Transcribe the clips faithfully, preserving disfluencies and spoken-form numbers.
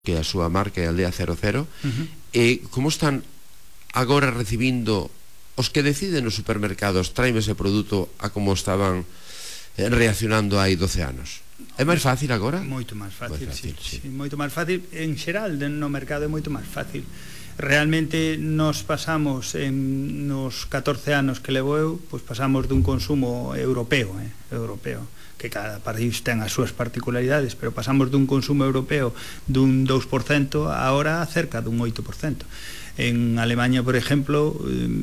que a súa marca é Aldea cero cero, Uh-huh. e como están agora recibindo os que deciden nos supermercados traime ese produto a como estaban eh, reaccionando hai doce anos? É máis fácil agora? Moito máis fácil, Moi fácil, sí, sí. sí, moito máis fácil. En xeral, no mercado é moito máis fácil. Realmente nos pasamos en nos catorce anos que levo eu, pois pasamos dun consumo europeo, eh, europeo, que cada país ten as súas particularidades, pero pasamos dun consumo europeo dun dous por cento agora a cerca dun oito por cento. En Alemania, por exemplo,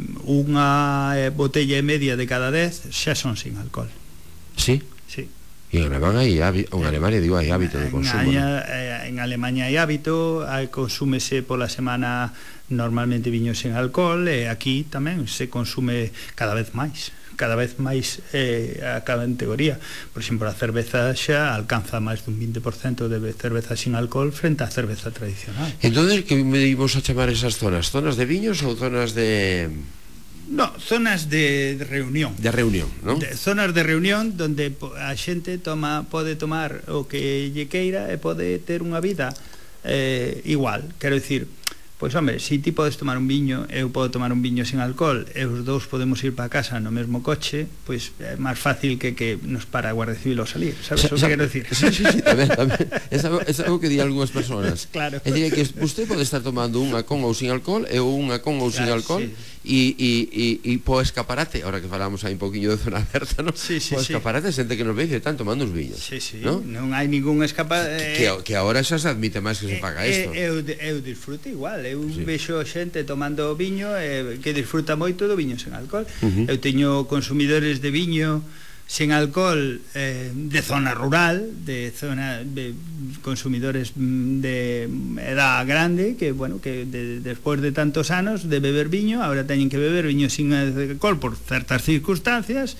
unha botella e media de cada dez xa son sin alcohol. Sí? Sí. E en Alemania hai hábito, en Alemania digo hai hábito de consumo, en, ¿no? en Alemania hai hábito, hai, consúmese pola semana normalmente viño sen alcohol, e aquí tamén se consume cada vez máis cada vez máis eh, a cada categoría. Por exemplo, a cerveza xa alcanza máis dun vinte por cento de cerveza sin alcohol frente á cerveza tradicional. Entón, que me imos a chamar esas zonas? Zonas de viños ou zonas de... No, zonas de reunión. De reunión, non? De, zonas de reunión onde a xente toma, pode tomar o que lle queira e pode ter unha vida eh, igual. Quero dicir, pois, home, se ti podes tomar un viño, eu podo tomar un viño sen alcohol, e os dous podemos ir para casa no mesmo coche, pois é máis fácil que que nos para a Guardia Civil ao salir, sabes o que quero dicir? Sí, sí, sí, tamén, tamén. É algo que di algunhas persoas. Claro. É dicir, que usted pode estar tomando unha con ou sin alcohol, e unha con ou sin claro, alcohol, sí. e, e, e, e po escaparate, ahora que falamos aí un poquinho de zona aberta, ¿no? Sí, sí, po escaparate, sí. xente que nos ve e están tomando uns viños, sí, sí. ¿no? Non hai ningún escapa... Eh, que, que agora xa se admite máis que se faga isto. Eh, eu, eu disfruto igual, eu sí. vexo xente tomando viño eh, que disfruta moito do viño sen alcohol. Uh-huh. Eu teño consumidores de viño sen alcohol eh, de zona rural, de zona de consumidores de edad grande que, bueno, que de, despois de tantos anos de beber viño, ahora teñen que beber viño sin alcohol por certas circunstancias.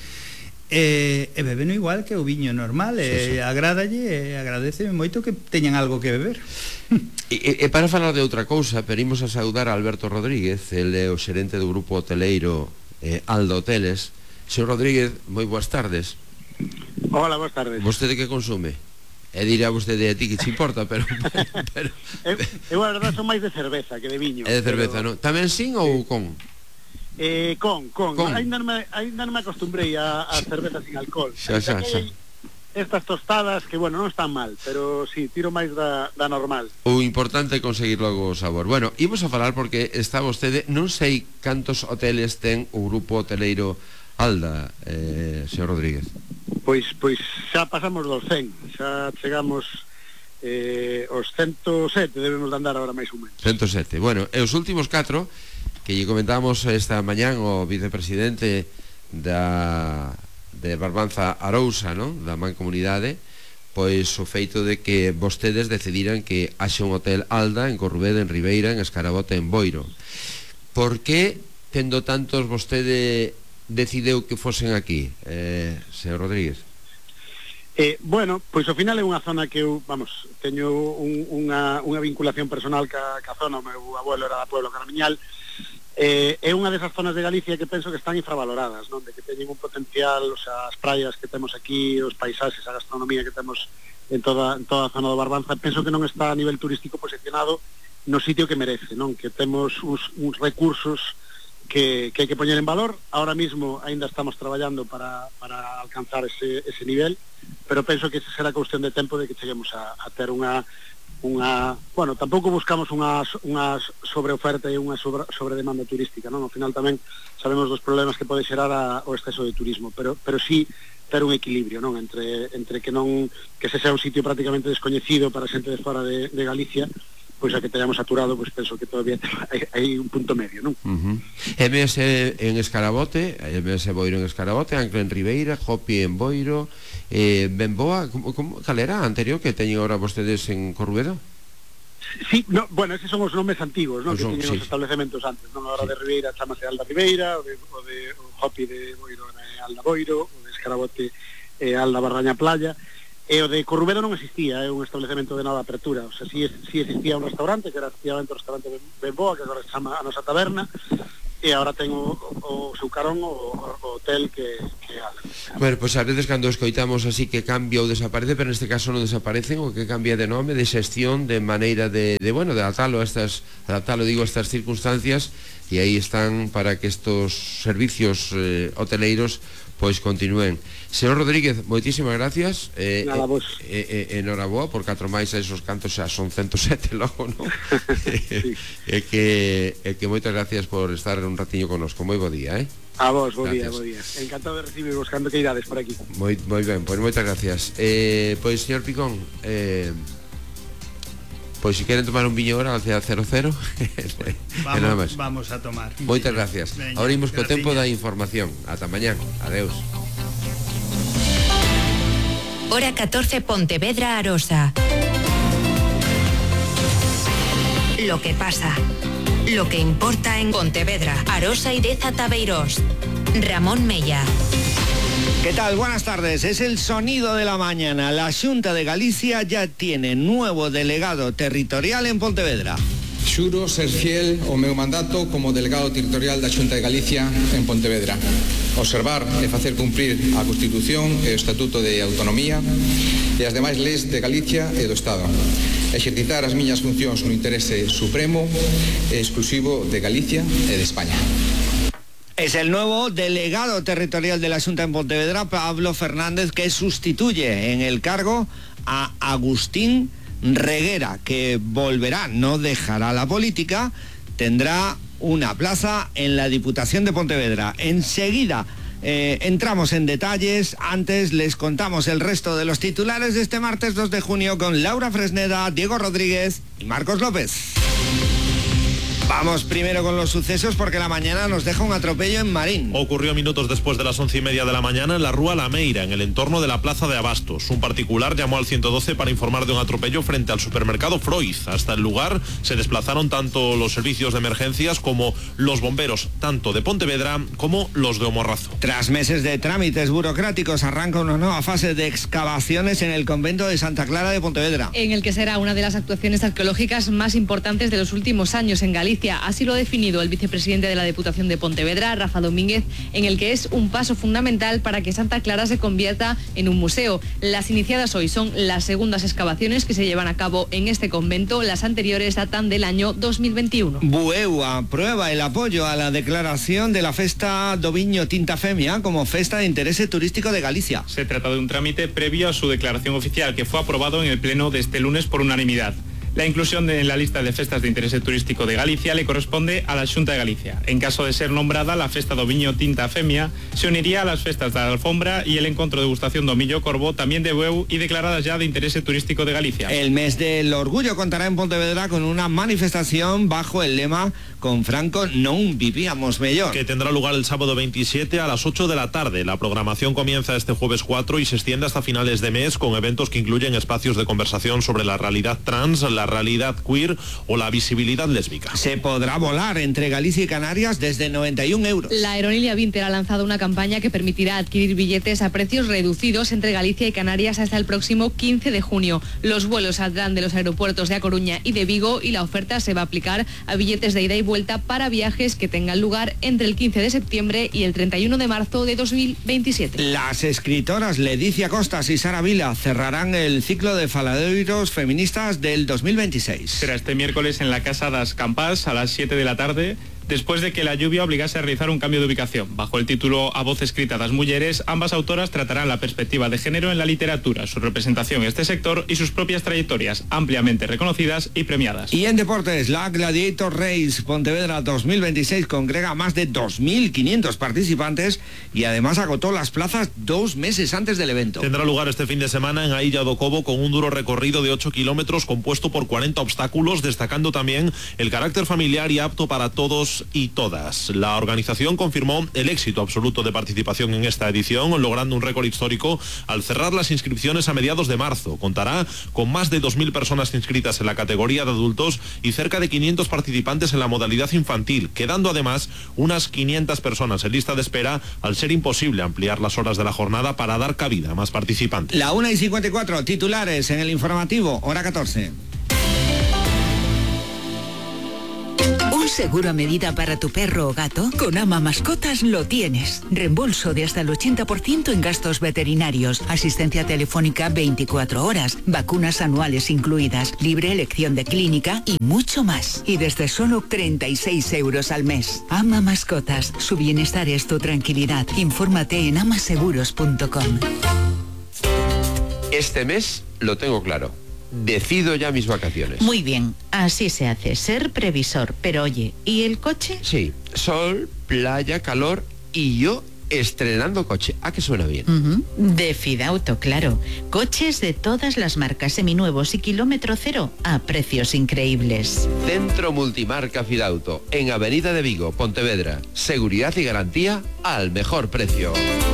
E, e bebeno igual que o viño normal, e sí, sí. agradalle e agradeceme moito que teñan algo que beber. E, e para falar de outra cousa, pedimos a saudar a Alberto Rodríguez, el é o xerente do grupo hoteleiro eh, Alda Hoteles. Señor Rodríguez, moi boas tardes. Hola, boas tardes. Vostede que consume? E dirá vostede a ti que te importa, pero... pero eu, eu a verdade son máis de cerveza que de viño. É de cerveza, pero... non? Tamén sin ou con? Eh, con, con, con. Ainda, non me, ainda non me acostumbrei a, a cerveza sin alcohol. Xa, xa, xa. Estas tostadas que, bueno, non están mal, pero si, sí, tiro máis da, da normal. O importante é conseguir logo o sabor. Bueno, imos a falar porque está vostede, non sei cantos hoteles ten o grupo hoteleiro Alda, eh, señor Rodríguez. Pois, pois xa pasamos dos cen, xa chegamos eh, os ciento sete, debemos de andar agora máis ou menos. ciento sete, bueno, e os últimos catro que lle comentamos esta mañán o vicepresidente da de Barbanza Arousa, non? Da Mancomunidade, pois o feito de que vostedes decidiran que haxe un hotel Alda en Corrubeda, en Ribeira, en Escarabote, en Boiro. Por que, tendo tantos, vostede decideu que fosen aquí, eh, señor Rodríguez? Eh, bueno, pois ao final é unha zona que eu, vamos, teño un, unha, unha vinculación personal ca, ca zona. O meu abuelo era da Pueblo Caramiñal. Eh, é unha desas zonas de Galicia que penso que están infravaloradas, non? De que teñen un potencial, o sea, as praias que temos aquí, os paisaxes, a gastronomía que temos en toda, en toda a zona do Barbanza, penso que non está a nivel turístico posicionado no sitio que merece, non? Que temos uns, uns recursos que, que hai que poñer en valor. Ahora mismo ainda estamos traballando para, para alcanzar ese, ese nivel, pero penso que será cuestión de tempo de que cheguemos a, a ter unha unha, bueno, tampouco buscamos unha, unha sobreoferta e unha sobre, sobredemanda turística, non? Ao final tamén sabemos dos problemas que pode xerar a, o exceso de turismo, pero pero sí ter un equilibrio, non? Entre entre que non que se sea un sitio prácticamente descoñecido para xente de fora de, de Galicia, pois a que teñamos saturado, pois penso que todavía hai, hai un punto medio, non? Uh-huh. M S en Escarabote, M S Boiro en Escarabote, Ancla en Ribeira, Jopi en Boiro, eh, Benboa, como, como, cal era a anterior que teñen ahora vostedes en Corrubedo? Sí, no, bueno, esos son os nomes antigos, non? Que son, teñen sí. os establecementos antes, non? A hora sí. De Ribeira chamase Alda Ribeira, o de, o de o Jopi de Boiro é Alda Boiro, o de Escarabote é Alda Barraña Playa. E o de Corrubedo non existía, é un establecemento de nova apertura. O sea, si, si existía un restaurante, que era efectivamente o restaurante Benboa, que agora se chama a nosa taberna, e agora ten o, o seu carón o, o hotel que, que hace. Bueno, pois pues, a veces cando escoitamos así que cambia ou desaparece, pero neste caso non desaparecen, o que cambia de nome, de xestión, de maneira de, de bueno, de adaptalo a estas, adaptalo, digo, a estas circunstancias, e aí están para que estos servicios eh, hoteleiros pois continúen. Señor Rodríguez, moitísimas gracias. Eh, Nada, vos. Eh, eh, enhoraboa por catro máis a esos cantos, xa son ciento sete logo, non? Sí. E que, e que moitas gracias por estar un ratiño connosco. Moi bo día, eh? A vos, bo día, Gracias. bo día. Encantado de recibirvos cando que irades por aquí. Moi, moi ben, pois moitas gracias. Eh, pois, señor Picón, eh, pois se queren tomar un viño ahora hacia cero cero, Vamos, nada máis. vamos a tomar. Moitas gracias. Veña, Ahora imos co graciña. tempo da información. Ata mañán. Adeus. Hora catorce, Pontevedra, Arosa. Lo que pasa, lo que importa en Pontevedra, Arosa y Deza Tabeirós. Ramón Mella. ¿Qué tal? Buenas tardes. Es el sonido de la mañana. La Xunta de Galicia ya tiene nuevo delegado territorial en Pontevedra. Xuro ser fiel ao meu mandato como delegado territorial da Xunta de Galicia en Pontevedra. Observar e facer cumprir a Constitución e o Estatuto de Autonomía e as demais leis de Galicia e do Estado. Exercitar as miñas funcións no interese supremo e exclusivo de Galicia e de España. Es el nuevo delegado territorial de la Xunta en Pontevedra, Pablo Fernández, que sustituye en el cargo a Agustín Reguera, que volverá, no dejará la política, tendrá una plaza en la Diputación de Pontevedra. Enseguida eh, entramos en detalles, antes les contamos el resto de los titulares de este martes dos de junio con Laura Fresneda, Diego Rodríguez y Marcos López. Vamos primero con los sucesos porque la mañana nos deja un atropello en Marín. Ocurrió minutos después de las once y media de la mañana en la Rúa La Meira, en el entorno de la Plaza de Abastos. Un particular llamó al ciento doce para informar de un atropello frente al supermercado Freud. Hasta el lugar se desplazaron tanto los servicios de emergencias como los bomberos, tanto de Pontevedra como los de Omorrazo. Tras meses de trámites burocráticos, arranca una nueva fase de excavaciones en el convento de Santa Clara de Pontevedra. En el que será una de las actuaciones arqueológicas más importantes de los últimos años en Galicia. Así lo ha definido el vicepresidente de la Diputación de Pontevedra, Rafa Domínguez, en el que es un paso fundamental para que Santa Clara se convierta en un museo. Las iniciadas hoy son las segundas excavaciones que se llevan a cabo en este convento. Las anteriores datan del año dos mil veintiuno. Bueu aprueba el apoyo a la declaración de la Festa do Viño Tinta Femia como Festa de Interés Turístico de Galicia. Se trata de un trámite previo a su declaración oficial que fue aprobado en el pleno de este lunes por unanimidad. La inclusión de, en la lista de festas de interés turístico de Galicia le corresponde a la Xunta de Galicia. En caso de ser nombrada, la Festa do Viño Tinta Femia se uniría a las festas de la Alfombra y el encuentro de degustación do Millo Corvo, también de Bueu y declaradas ya de interés turístico de Galicia. El mes del orgullo contará en Pontevedra con una manifestación bajo el lema "Con Franco non vivíamos mellor", que tendrá lugar el sábado veintisiete a las ocho de la tarde. La programación comienza este jueves cuatro y se extiende hasta finales de mes con eventos que incluyen espacios de conversación sobre la realidad trans, la realidad queer o la visibilidad lésbica. Se podrá volar entre Galicia y Canarias desde noventa y un euros. La aerolínea Vinter ha lanzado una campaña que permitirá adquirir billetes a precios reducidos entre Galicia y Canarias hasta el próximo quince de junio. Los vuelos saldrán de los aeropuertos de A Coruña y de Vigo y la oferta se va a aplicar a billetes de ida y vuelta para viajes que tengan lugar entre el quince de septiembre y el treinta y uno de marzo de dos mil veintisiete. Las escritoras Ledicia Costas y Sara Vila cerrarán el ciclo de faladoiros feministas del dos mil veintiséis. Será este miércoles en la Casa das Campás a las siete de la tarde, después de que la lluvia obligase a realizar un cambio de ubicación. Bajo el título A voz escrita das mulleres, ambas autoras tratarán la perspectiva de género en la literatura, su representación en este sector y sus propias trayectorias, ampliamente reconocidas y premiadas. Y en deportes, la Gladiator Race Pontevedra dos mil veintiséis congrega a más de dos mil quinientos participantes y además agotó las plazas dos meses antes del evento. Tendrá lugar este fin de semana en Ailla do Cobo con un duro recorrido de ocho kilómetros compuesto por cuarenta obstáculos, destacando también el carácter familiar y apto para todos y todas. La organización confirmó el éxito absoluto de participación en esta edición, logrando un récord histórico al cerrar las inscripciones a mediados de marzo. Contará con más de dos mil personas inscritas en la categoría de adultos y cerca de quinientos participantes en la modalidad infantil, quedando además unas quinientas personas en lista de espera al ser imposible ampliar las horas de la jornada para dar cabida a más participantes. La una y cincuenta y cuatro, titulares en el informativo, hora catorce. ¿Seguro a medida para tu perro o gato? Con Ama Mascotas lo tienes. Reembolso de hasta el ochenta por ciento en gastos veterinarios, asistencia telefónica veinticuatro horas, vacunas anuales incluidas, libre elección de clínica y mucho más. Y desde solo treinta y seis euros al mes. Ama Mascotas, su bienestar es tu tranquilidad. Infórmate en amaseguros punto com. Este mes lo tengo claro. Decido ya mis vacaciones. Muy bien, así se hace, ser previsor. Pero oye, ¿y el coche? Sí, sol, playa, calor y yo estrenando coche. ¿A qué suena bien? Uh-huh. De Fidauto, claro. Coches de todas las marcas, seminuevos y kilómetro cero a precios increíbles. Centro Multimarca Fidauto, en Avenida de Vigo, Pontevedra. Seguridad y garantía al mejor precio.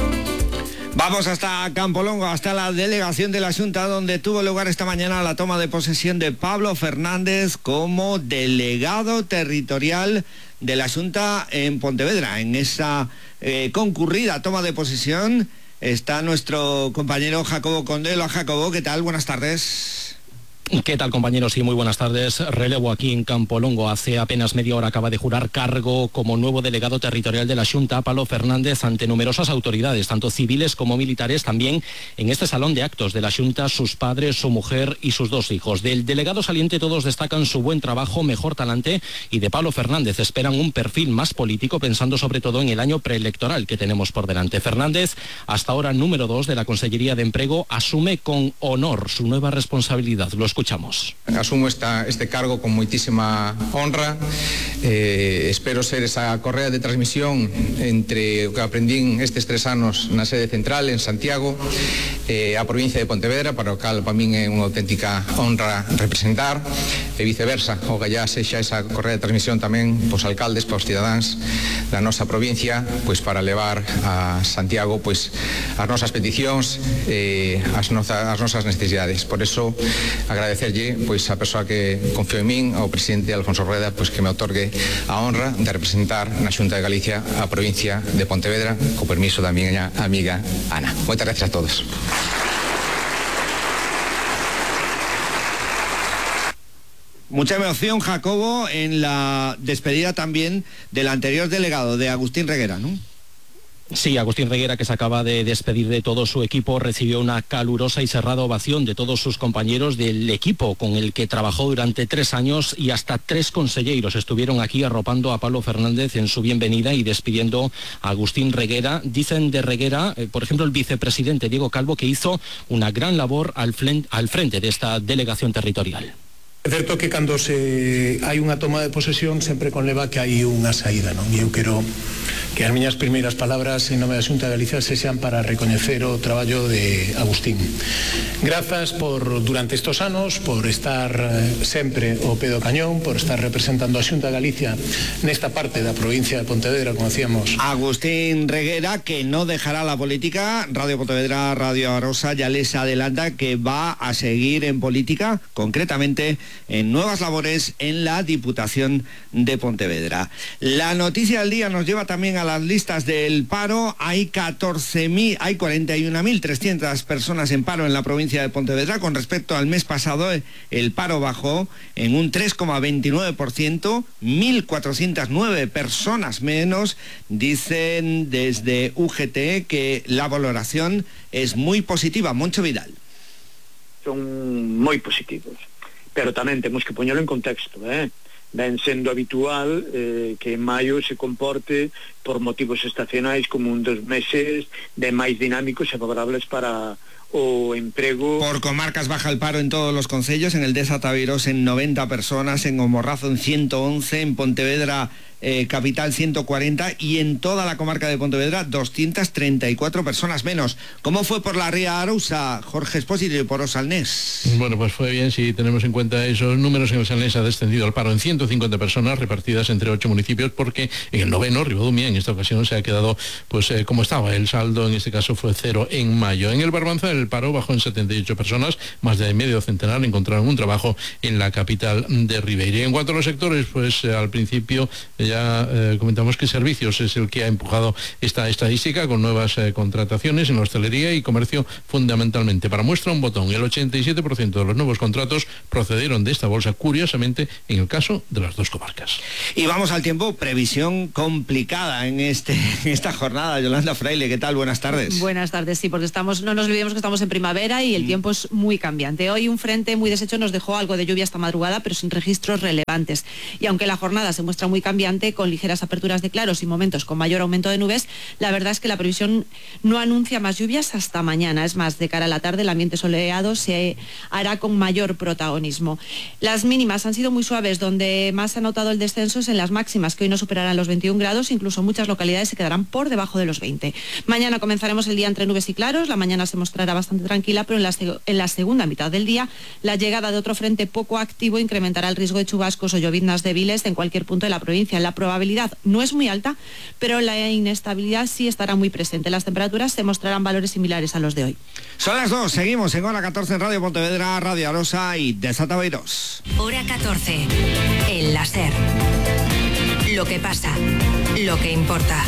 Vamos hasta Campolongo, hasta la delegación de la Junta, donde tuvo lugar esta mañana la toma de posesión de Pablo Fernández como delegado territorial de la Junta en Pontevedra. En esa eh, concurrida toma de posesión está nuestro compañero Jacobo Condelo. Jacobo, ¿qué tal? Buenas tardes. ¿Qué tal, compañeros? Sí, muy buenas tardes. Relevo aquí en Campolongo. Hace apenas media hora acaba de jurar cargo como nuevo delegado territorial de la Xunta, Pablo Fernández, ante numerosas autoridades, tanto civiles como militares, también en este salón de actos de la Xunta, sus padres, su mujer y sus dos hijos. Del delegado saliente todos destacan su buen trabajo, mejor talante, y de Pablo Fernández esperan un perfil más político, pensando sobre todo en el año preelectoral que tenemos por delante. Fernández, hasta ahora número dos de la Consellería de Empleo, asume con honor su nueva responsabilidad. Lo escuchamos. Asumo esta, este cargo con muitísima honra. Eh, espero ser esa correa de transmisión entre o que aprendín estes tres anos na sede central en Santiago eh, a provincia de Pontevedra, para o cal para min é unha auténtica honra representar, e viceversa, o que ya sexa esa correa de transmisión tamén pos alcaldes, pos cidadáns da nosa provincia, pois para levar a Santiago pois as nosas peticións, eh, as, noza, as nosas necesidades. Por eso agradecerlle pois a persoa que confiou en min, ao presidente Alfonso Rueda, pois que me otorgue a honra de representar na Xunta de Galicia a provincia de Pontevedra, co permiso da miña amiga Ana. Moitas gracias a todos. Mucha emoción, Jacobo, en la despedida también del anterior delegado, de Agustín Reguera, ¿no? Sí, Agustín Reguera, que se acaba de despedir de todo su equipo, recibió una calurosa y cerrada ovación de todos sus compañeros del equipo con el que trabajó durante tres años, y hasta tres conselleiros estuvieron aquí arropando a Pablo Fernández en su bienvenida y despidiendo a Agustín Reguera. Dicen de Reguera, eh, por ejemplo, el vicepresidente Diego Calvo, que hizo una gran labor al frente, al frente de esta delegación territorial. É certo que cando se hai unha toma de posesión sempre conleva que hai unha saída, non? E eu quero que as miñas primeiras palabras en nome da Xunta de Galicia sexan para recoñecer o traballo de Agustín. Grazas por, durante estes anos, por estar sempre ao pé do cañón, por estar representando a Xunta de Galicia nesta parte da provincia de Pontevedra, como decíamos. Agustín Reguera, que no dejará la política. Radio Pontevedra, Radio Arosa ya les adelanta que va a seguir en política, concretamente en nuevas labores en la Diputación de Pontevedra. La noticia del día nos lleva también a las listas del paro. Hay catorce mil, hay cuarenta y una mil trescientas personas en paro en la provincia de Pontevedra. Con respecto al mes pasado, el paro bajó en un tres coma veintinueve por ciento, mil cuatrocientas nueve personas menos. Dicen desde U G T que la valoración es muy positiva. Moncho Vidal. Son moi positivos, pero tamén temos que poñelo en contexto, eh? Ven sendo habitual eh, que en maio se comporte por motivos estacionais como un dos meses de máis dinámicos e favorables para o emprego. Por comarcas baja el paro en todos los concellos, en el Deza Tabeiros en noventa personas, en O Morrazo en ciento once, en Pontevedra eh, capital ciento cuarenta y en toda la comarca de Pontevedra doscientas treinta y cuatro personas menos. ¿Cómo fue por la Ría Arousa, Jorge Espósito, y por Osalnés? Bueno, pues fue bien si tenemos en cuenta esos números. En Osalnés ha descendido el paro en ciento cincuenta personas repartidas entre ocho municipios, porque en el noveno, Ribadumia, en En esta ocasión se ha quedado pues eh, como estaba. El saldo en este caso fue cero en mayo. En el Barbanza el paro bajó en setenta y ocho personas, más de medio centenar encontraron un trabajo en la capital de Ribeira. Y en cuanto a los sectores, pues eh, al principio ya eh, comentamos que servicios es el que ha empujado esta estadística con nuevas eh, contrataciones en la hostelería y comercio fundamentalmente. Para muestra un botón, el ochenta y siete por ciento de los nuevos contratos procedieron de esta bolsa, curiosamente en el caso de las dos comarcas. Y vamos al tiempo, previsión complicada en, este, en esta jornada. Yolanda Fraile, ¿qué tal? Buenas tardes. Buenas tardes, sí, porque estamos, no nos olvidemos que estamos en primavera y el mm. tiempo es muy cambiante. Hoy un frente muy deshecho nos dejó algo de lluvia esta madrugada, pero sin registros relevantes. Y aunque la jornada se muestra muy cambiante, con ligeras aperturas de claros y momentos con mayor aumento de nubes, la verdad es que la previsión no anuncia más lluvias hasta mañana. Es más, de cara a la tarde el ambiente soleado se hará con mayor protagonismo. Las mínimas han sido muy suaves, donde más se ha notado el descenso es en las máximas, que hoy no superarán los veintiún grados, incluso muchas localidades se quedarán por debajo de los veinte. Mañana comenzaremos el día entre nubes y claros, la mañana se mostrará bastante tranquila, pero en la, en la segunda mitad del día la llegada de otro frente poco activo incrementará el riesgo de chubascos o lloviznas débiles en cualquier punto de la provincia. La probabilidad no es muy alta, pero la inestabilidad sí estará muy presente. Las temperaturas se mostrarán valores similares a los de hoy. Son las dos, seguimos en Hora catorce en Radio Pontevedra, Radio Arosa y Desata Beirós. Hora catorce, el láser. Lo que pasa, lo que importa.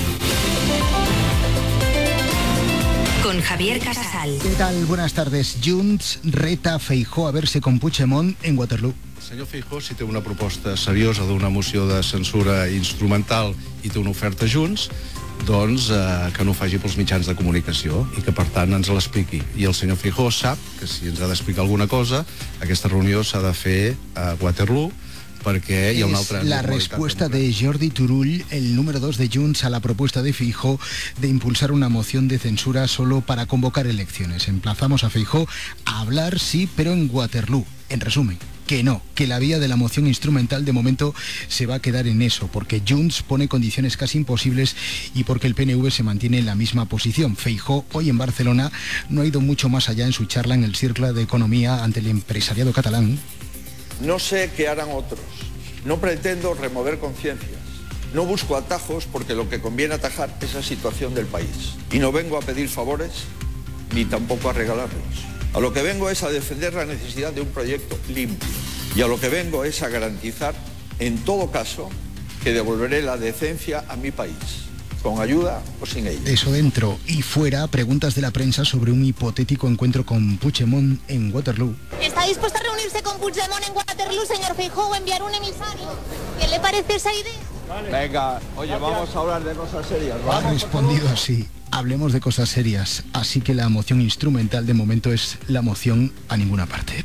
Con Javier Casal. ¿Qué tal? Buenas tardes. Junts reta Feijóo a verse con Puigdemont en Waterloo. El senyor Feijóo, si té una proposta seriosa d'una moció de censura instrumental i té una oferta Junts, doncs eh, que no ho faci pels mitjans de comunicació i que per tant ens l'expliqui. I el senyor Feijóo sap que si ens ha d'explicar alguna cosa, aquesta reunió s'ha de fer a Waterloo, perquè hi ha una altra... Es la respuesta de Jordi Turull, el número dos de Junts, a la propuesta de Feijóo de impulsar una moción de censura solo para convocar elecciones. Emplazamos a Feijóo a hablar, sí, pero en Waterloo. En resumen, que no, que la vía de la moción instrumental de momento se va a quedar en eso, porque Junts pone condiciones casi imposibles y porque el P N V se mantiene en la misma posición. Feijóo, hoy en Barcelona, no ha ido mucho más allá en su charla en el Círculo de Economía ante el empresariado catalán. No sé qué harán otros. No pretendo remover conciencias. No busco atajos porque lo que conviene atajar es la situación del país. Y no vengo a pedir favores ni tampoco a regalarlos. A lo que vengo es a defender la necesidad de un proyecto limpio. Y a lo que vengo es a garantizar, en todo caso, que devolveré la decencia a mi país. Con ayuda o sin ella. Eso dentro y fuera, preguntas de la prensa sobre un hipotético encuentro con Puigdemont en Waterloo. ¿Está dispuesto a reunirse con Puigdemont en Waterloo, señor Feijóo, o enviar un emisario? ¿Qué le parece esa idea? Vale. Venga, oye, Gracias. Vamos a hablar de cosas serias. ¿Vamos? Ha respondido así. Hablemos de cosas serias. Así que la moción instrumental de momento es la moción a ninguna parte.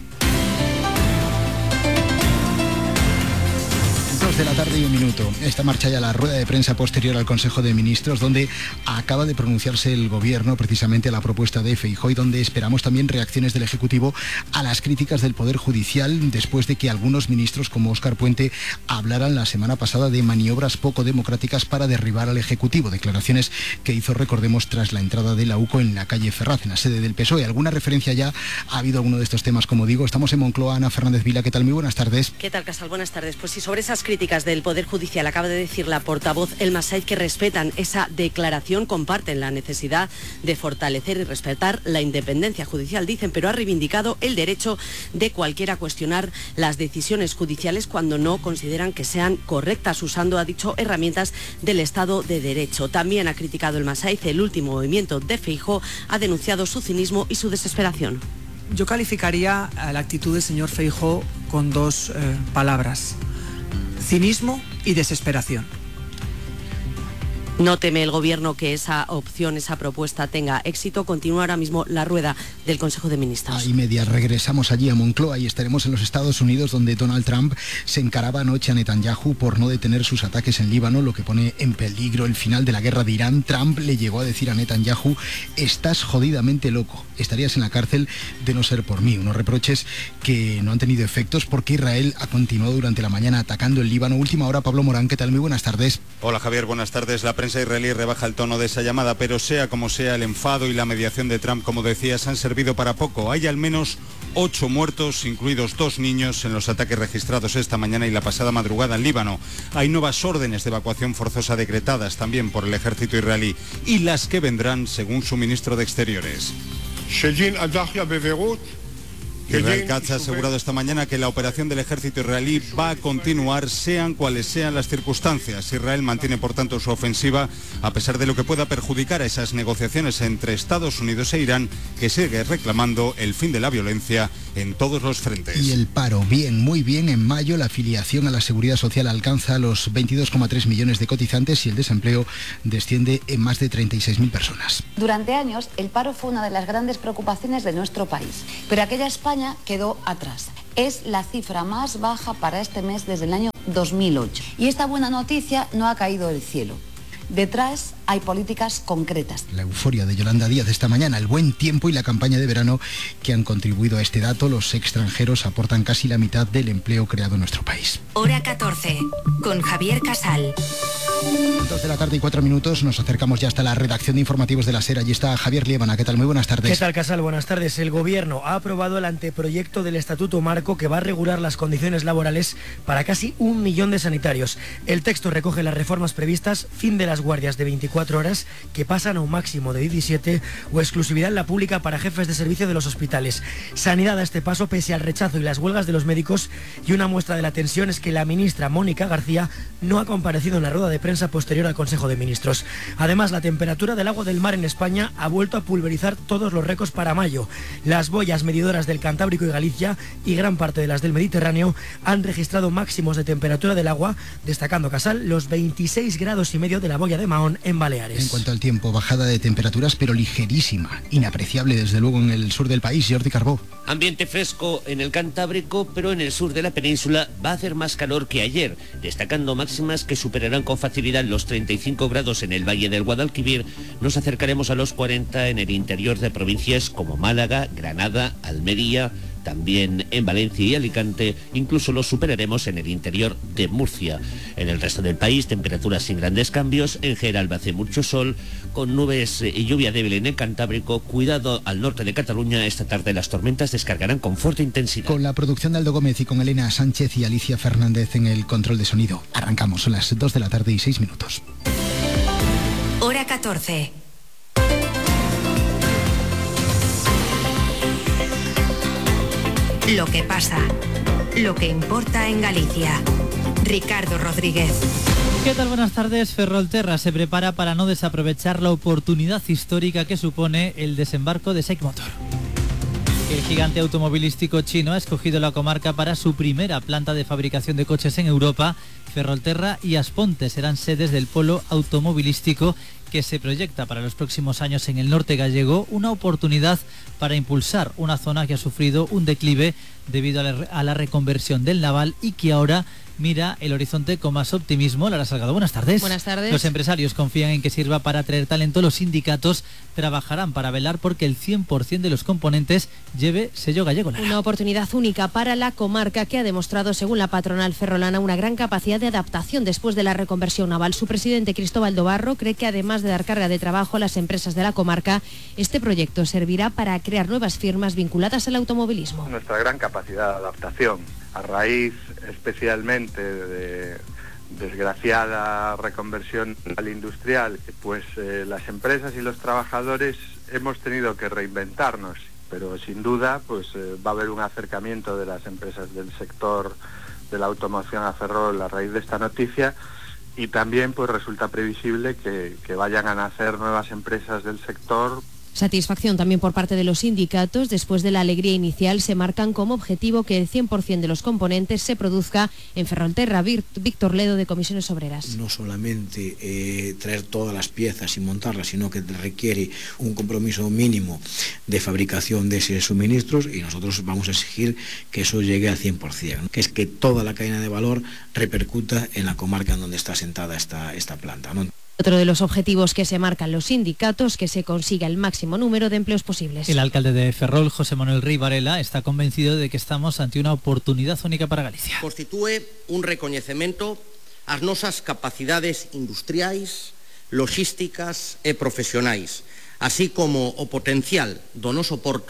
De la tarde y un minuto. Esta marcha ya la rueda de prensa posterior al Consejo de Ministros, donde acaba de pronunciarse el Gobierno precisamente a la propuesta de Feijóo y donde esperamos también reacciones del Ejecutivo a las críticas del Poder Judicial después de que algunos ministros como Óscar Puente hablaran la semana pasada de maniobras poco democráticas para derribar al Ejecutivo. Declaraciones que hizo, recordemos, tras la entrada de la U C O en la calle Ferraz, en la sede del P S O E. ¿Alguna referencia ya ha habido a alguno de estos temas? Como digo, estamos en Moncloa. Ana Fernández Vila, ¿qué tal? Muy buenas tardes. ¿Qué tal, Casal? Buenas tardes. Pues sí, sobre esas críticas del Poder Judicial acaba de decir la portavoz Elma Said que respetan esa declaración, comparten la necesidad de fortalecer y respetar la independencia judicial, dicen, pero ha reivindicado el derecho de cualquiera a cuestionar las decisiones judiciales cuando no consideran que sean correctas, usando, ha dicho, herramientas del Estado de Derecho. También ha criticado Elma Said el último movimiento de Feijóo, ha denunciado su cinismo y su desesperación. Yo calificaría a la actitud del señor Feijóo con dos eh, palabras: cinismo y desesperación. No teme el Gobierno que esa opción, esa propuesta tenga éxito. Continúa ahora mismo la rueda del Consejo de Ministros. Ahí media regresamos allí a Moncloa y estaremos en los Estados Unidos, donde Donald Trump se encaraba anoche a Netanyahu por no detener sus ataques en Líbano, lo que pone en peligro el final de la guerra de Irán. Trump le llegó a decir a Netanyahu: estás jodidamente loco, estarías en la cárcel de no ser por mí. Unos reproches que no han tenido efectos porque Israel ha continuado durante la mañana atacando el Líbano. Última hora, Pablo Morán, ¿qué tal? Muy buenas tardes. Hola Javier, buenas tardes. La prensa israelí rebaja el tono de esa llamada, pero sea como sea, el enfado y la mediación de Trump, como decías, han servido para poco. Hay al menos Ocho muertos, incluidos dos niños, en los ataques registrados esta mañana y la pasada madrugada en Líbano. Hay nuevas órdenes de evacuación forzosa decretadas también por el ejército israelí y las que vendrán según su ministro de Exteriores. Israel Katz ha asegurado esta mañana que la operación del ejército israelí va a continuar sean cuales sean las circunstancias. Israel mantiene por tanto su ofensiva a pesar de lo que pueda perjudicar a esas negociaciones entre Estados Unidos e Irán, que sigue reclamando el fin de la violencia en todos los frentes. Y el paro, bien, muy bien. En mayo la afiliación a la Seguridad Social alcanza los veintidós coma tres millones de cotizantes y el desempleo desciende en más de treinta y seis mil personas. Durante años el paro fue una de las grandes preocupaciones de nuestro país, pero aquella España quedó atrás. Es la cifra más baja para este mes desde el año dos mil ocho. Y esta buena noticia no ha caído del cielo. Detrás hay políticas concretas. La euforia de Yolanda Díaz esta mañana, el buen tiempo y la campaña de verano que han contribuido a este dato. Los extranjeros aportan casi la mitad del empleo creado en nuestro país. Hora catorce, con Javier Casal. dos de la tarde y cuatro minutos, nos acercamos ya hasta la redacción de informativos de la SER. Allí está Javier Liébana. ¿Qué tal? Muy buenas tardes. ¿Qué tal, Casal? Buenas tardes. El Gobierno ha aprobado el anteproyecto del Estatuto Marco que va a regular las condiciones laborales para casi un millón de sanitarios. El texto recoge las reformas previstas, fin de las guardias de veinticuatro horas, que pasan a un máximo de diecisiete, o exclusividad en la pública para jefes de servicio de los hospitales. Sanidad a este paso pese al rechazo y las huelgas de los médicos, y una muestra de la tensión es que la ministra Mónica García no ha comparecido en la rueda de prensa posterior al Consejo de Ministros. Además, la temperatura del agua del mar en España ha vuelto a pulverizar todos los récords para mayo. Las boyas medidoras del Cantábrico y Galicia y gran parte de las del Mediterráneo han registrado máximos de temperatura del agua, destacando, Casal, los veintiséis grados y medio de la boya de Mahón en Baleares. En cuanto al tiempo, bajada de temperaturas pero ligerísima, inapreciable desde luego en el sur del país. Jordi Carbó. Ambiente fresco en el Cantábrico, pero en el sur de la península va a hacer más calor que ayer, destacando máximas que superarán con facilidad los treinta y cinco grados en el Valle del Guadalquivir. Nos acercaremos a los cuarenta en el interior de provincias como Málaga, Granada, Almería, también en Valencia y Alicante. Incluso los superaremos en el interior de Murcia. En el resto del país, temperaturas sin grandes cambios. En general hace mucho sol, con nubes y lluvia débil en el Cantábrico. Cuidado al norte de Cataluña. Esta tarde las tormentas descargarán con fuerte intensidad. Con la producción de Aldo Gómez y con Elena Sánchez y Alicia Fernández en el control de sonido. Arrancamos, son las dos de la tarde y seis minutos. Hora catorce. Lo que pasa, lo que importa en Galicia. Ricardo Rodríguez. ¿Qué tal? Buenas tardes. Ferrolterra se prepara para no desaprovechar la oportunidad histórica que supone el desembarco de SAIC Motor. El gigante automovilístico chino ha escogido la comarca para su primera planta de fabricación de coches en Europa. Ferrolterra y Asponte serán sedes del polo automovilístico que se proyecta para los próximos años en el norte gallego, una oportunidad para impulsar una zona que ha sufrido un declive debido a la, a la reconversión del naval y que ahora mira el horizonte con más optimismo. Lara Salgado, buenas tardes. Buenas tardes. Los empresarios confían en que sirva para atraer talento. Los sindicatos trabajarán para velar porque el cien por ciento de los componentes lleve sello gallego. Lara. Una oportunidad única para la comarca que ha demostrado, según la patronal ferrolana, una gran capacidad de adaptación después de la reconversión naval. Su presidente, Cristóbal Dobarro, cree que además de dar carga de trabajo a las empresas de la comarca, este proyecto servirá para crear nuevas firmas vinculadas al automovilismo. Nuestra gran capacidad de adaptación, a raíz especialmente de desgraciada reconversión al industrial, pues eh, las empresas y los trabajadores hemos tenido que reinventarnos, pero sin duda pues eh, va a haber un acercamiento de las empresas del sector de la automoción a Ferrol a raíz de esta noticia, y también pues resulta previsible que, que vayan a nacer nuevas empresas del sector. Satisfacción también por parte de los sindicatos. Después de la alegría inicial, se marcan como objetivo que el cien por ciento de los componentes se produzca en Ferrolterra. Víctor Ledo, de Comisiones Obreras. No solamente eh, traer todas las piezas y montarlas, sino que requiere un compromiso mínimo de fabricación de esos suministros, y nosotros vamos a exigir que eso llegue al cien por ciento, ¿no? Que es que toda la cadena de valor repercuta en la comarca en donde está asentada esta, esta planta, ¿no? Otro de los objetivos que se marcan los sindicatos, que se consiga el máximo número de empleos posibles. El alcalde de Ferrol, José Manuel Rey Varela, está convencido de que estamos ante una oportunidad única para Galicia. Constitúe un recoñecemento ás nosas capacidades industriais, logísticas e profesionais, así como o potencial do noso porto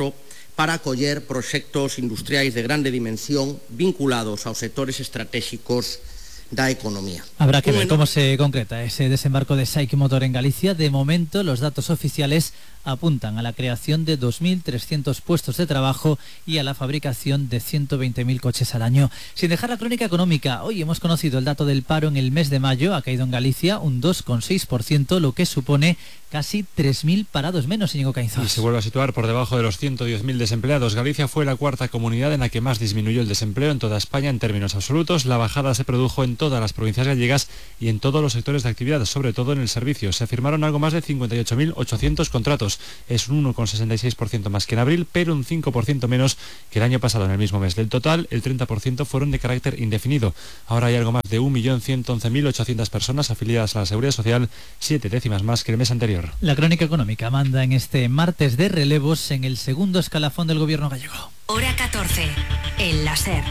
para acoller proxectos industriais de grande dimensión vinculados aos sectores estratégicos da economía. Habrá que ver cómo se concreta ese desembarco de SAIC Motor en Galicia. De momento, los datos oficiales apuntan a la creación de dos mil trescientos puestos de trabajo y a la fabricación de ciento veinte mil coches al año. Sin dejar la crónica económica, hoy hemos conocido el dato del paro en el mes de mayo. Ha caído en Galicia un dos coma seis por ciento, lo que supone casi tres mil parados menos, Íñigo Caínzos. Y se vuelve a situar por debajo de los ciento diez mil desempleados. Galicia fue la cuarta comunidad en la que más disminuyó el desempleo en toda España en términos absolutos. La bajada se produjo en todas las provincias gallegas y en todos los sectores de actividad, sobre todo en el servicio. Se firmaron algo más de cincuenta y ocho mil ochocientos contratos. Es un uno coma sesenta y seis por ciento más que en abril, pero un cinco por ciento menos que el año pasado en el mismo mes. Del total, el treinta por ciento fueron de carácter indefinido. Ahora hay algo más de un millón ciento once mil ochocientas personas afiliadas a la Seguridad Social, siete décimas más que el mes anterior. La crónica económica manda en este martes de relevos en el segundo escalafón del gobierno gallego. Hora catorce, el láser.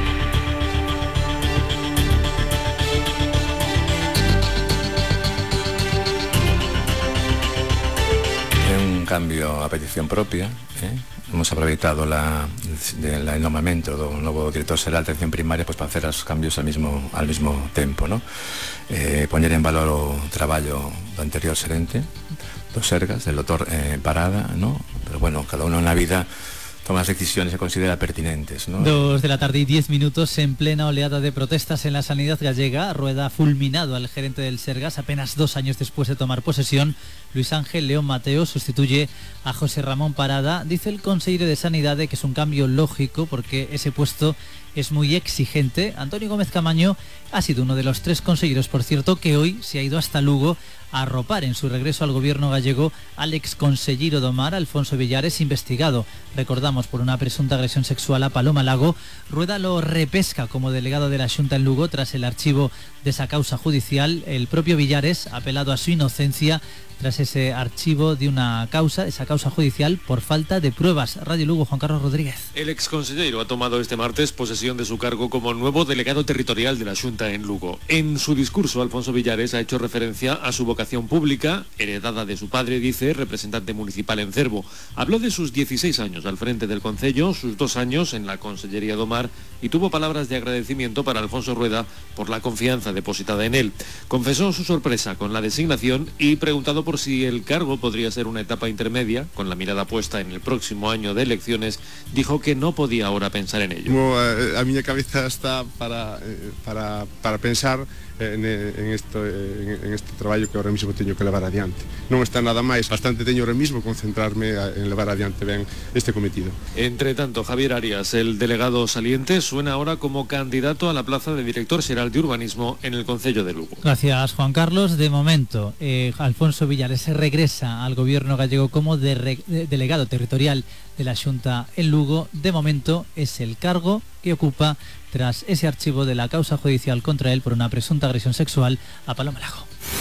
Un cambio a petición propia, eh? Hemos aproveitado la, de, la, el nomamento do novo director xeral de atención primaria pues, para hacer os cambios al mismo, al mismo tempo, ¿no? Eh, poñer en valor o traballo do anterior xerente do Sergas, del doutor eh, Parada, ¿no? Pero bueno, cada uno en la vida toma las decisiones que considera pertinentes, ¿no? Dos de la tarde y diez minutos en plena oleada de protestas en la sanidad gallega. Rueda ha fulminado al gerente del Sergas apenas dos años después de tomar posesión. Luis Ángel León Mateo sustituye a José Ramón Parada. Dice el consejero de Sanidad que es un cambio lógico porque ese puesto es muy exigente. Antonio Gómez Camaño ha sido uno de los tres consejeros, por cierto, que hoy se ha ido hasta Lugo a arropar en su regreso al gobierno gallego al exconsellero do Mar, Alfonso Villares, investigado, recordamos, por una presunta agresión sexual a Paloma Lago. Rueda lo repesca como delegado de la Xunta en Lugo tras el archivo de esa causa judicial. El propio Villares ha apelado a su inocencia tras ese archivo de una causa, esa causa judicial por falta de pruebas. Radio Lugo, Juan Carlos Rodríguez. El exconsejero ha tomado este martes posesión de su cargo como nuevo delegado territorial de la Xunta en Lugo. En su discurso, Alfonso Villares ha hecho referencia a su vocación pública, heredada de su padre, dice, representante municipal en Cervo. Habló de sus dieciséis años al frente del concello, sus dos años en la Consellería do Mar y tuvo palabras de agradecimiento para Alfonso Rueda por la confianza depositada en él. Confesó su sorpresa con la designación y, preguntado por si el cargo podría ser una etapa intermedia, con la mirada puesta en el próximo año de elecciones, dijo que no podía ahora pensar en ello. Como a, a mi cabeza está para, para, para pensar en, en, esto, en, en este traballo que ahora mismo teño que levar adiante. Non está nada máis, bastante teño ahora mismo concentrarme en levar adiante ben este cometido. Entre tanto, Javier Arias, el delegado saliente, suena ahora como candidato a la plaza de director xeral de urbanismo en el concello de Lugo. Gracias, Juan Carlos. De momento, eh, Alfonso Villares regresa al gobierno gallego como de re, de, delegado territorial de la Xunta en Lugo. De momento es el cargo que ocupa tras ese archivo de la causa judicial contra él por una presunta agresión sexual a Paloma Lago.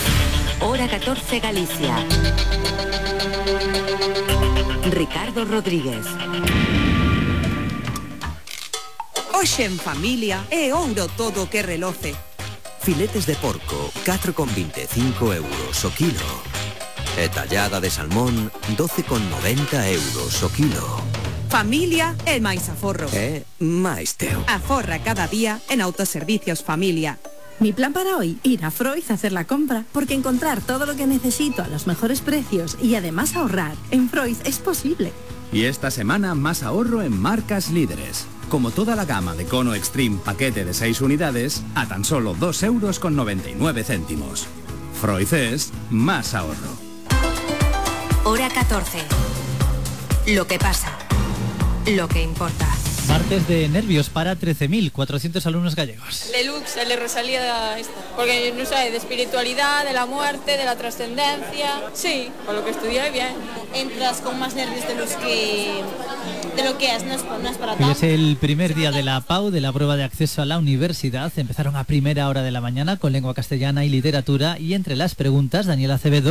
Hora catorce, Galicia. Ricardo Rodríguez. Hoxe en familia é ouro todo que reloce. Filetes de porco, catro con vinte e cinco euros o kilo. E tallada de salmón, doce con noventa euros o kilo. Familia é máis aforro. É máis teu. Aforra cada día en Autoservicios Familia. Mi plan para hoy, ir a Froiz a hacer la compra, porque encontrar todo lo que necesito a los mejores precios y además ahorrar en Froiz es posible. Y esta semana más ahorro en marcas líderes. Como toda la gama de Cono Extreme paquete de seis unidades a tan solo dos euros con noventa y nueve céntimos. Froiz es más ahorro. Hora catorce. Lo que pasa. Lo que importa. Martes de nervios para trece mil cuatrocientos alumnos gallegos. Lelux, el de Rosalía esta. Porque, no sé, de espiritualidad, de la muerte, de la trascendencia. Sí, con lo que estudié bien. Entras con más nervios de los que... de lo que es, no es, no es para Hoy tanto. es el primer día de la P A U, de la prueba de acceso a la universidad. Empezaron a primera hora de la mañana con lengua castellana y literatura, y entre las preguntas, Daniel Acevedo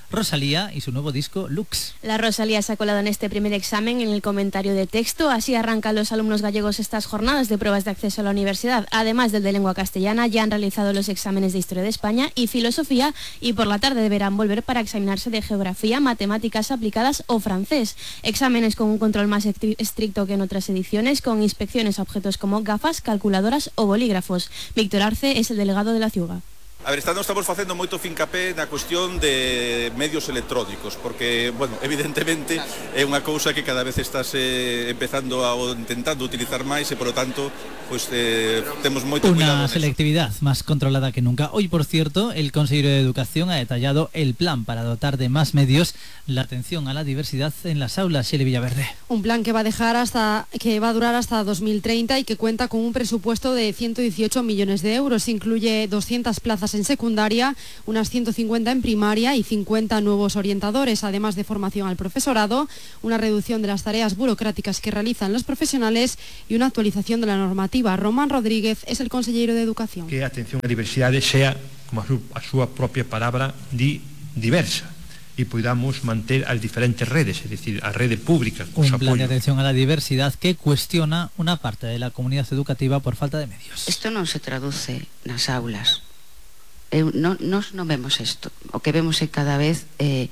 Rosalía y su nuevo disco Lux. La Rosalía se ha colado en este primer examen en el comentario de texto. Así arrancan los alumnos gallegos estas jornadas de pruebas de acceso a la universidad. Además del de lengua castellana, ya han realizado los exámenes de Historia de España y Filosofía, y por la tarde deberán volver para examinarse de Geografía, Matemáticas aplicadas o francés. Exámenes con un control más estricto que en otras ediciones, con inspecciones a objetos como gafas, calculadoras o bolígrafos. Víctor Arce es el delegado de la Ciuga. A ver, estamos facendo moito fincapé na cuestión de medios electrónicos, porque, bueno, evidentemente é unha cousa que cada vez estás eh, empezando a, ou intentando utilizar máis e, por lo tanto, pues eh, temos moito cuidado. Una selectividad más controlada que nunca. Hoy, por cierto, el consejero de Educación ha detallado el plan para dotar de más medios la atención a la diversidad en las aulas. Shelley Villaverde. Un plan que va a dejar hasta que va a durar hasta dos mil treinta y que cuenta con un presupuesto de ciento dieciocho millones de euros. Incluye doscientas plazas en secundaria, unas ciento cincuenta en primaria y cincuenta nuevos orientadores, además de formación al profesorado, una reducción de las tareas burocráticas que realizan los profesionales y una actualización de la normativa. Román Rodríguez es el consejero de Educación. Que a atención a diversidade sea, como a, su, a súa propia palabra, di, diversa, y podamos manter as diferentes redes, es decir, a rede pública. Un plan de atención a la diversidad que cuestiona una parte de la comunidad educativa por falta de medios. Isto non se traduce nas aulas. Eu, non, nos non vemos isto. O que vemos é cada vez eh,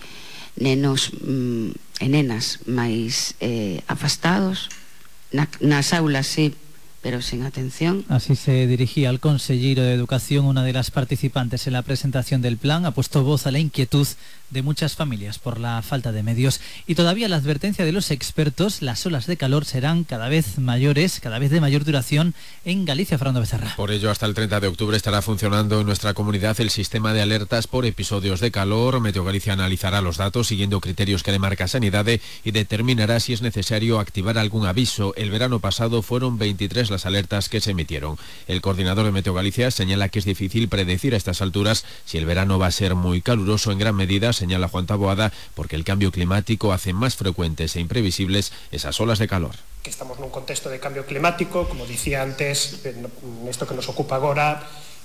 nenos mm, e nenas máis eh, afastados. Na, nas aulas sí, pero sin atención. Así se dirigía al consejero de Educación, una de las participantes en la presentación del plan. Ha puesto voz a la inquietud de muchas familias por la falta de medios, y todavía la advertencia de los expertos: las olas de calor serán cada vez mayores, cada vez de mayor duración en Galicia. Fernando Becerra. Por ello, hasta el treinta de octubre estará funcionando en nuestra comunidad el sistema de alertas por episodios de calor. Meteo Galicia analizará los datos siguiendo criterios que le marca Sanidade y determinará si es necesario activar algún aviso. El verano pasado fueron veintitrés las alertas que se emitieron. El coordinador de Meteo Galicia señala que es difícil predecir a estas alturas si el verano va a ser muy caluroso, en gran medida, señala Juan Taboada, porque el cambio climático hace más frecuentes e imprevisibles esas olas de calor. Que estamos nun contexto de cambio climático, como dicía antes, isto que nos ocupa agora,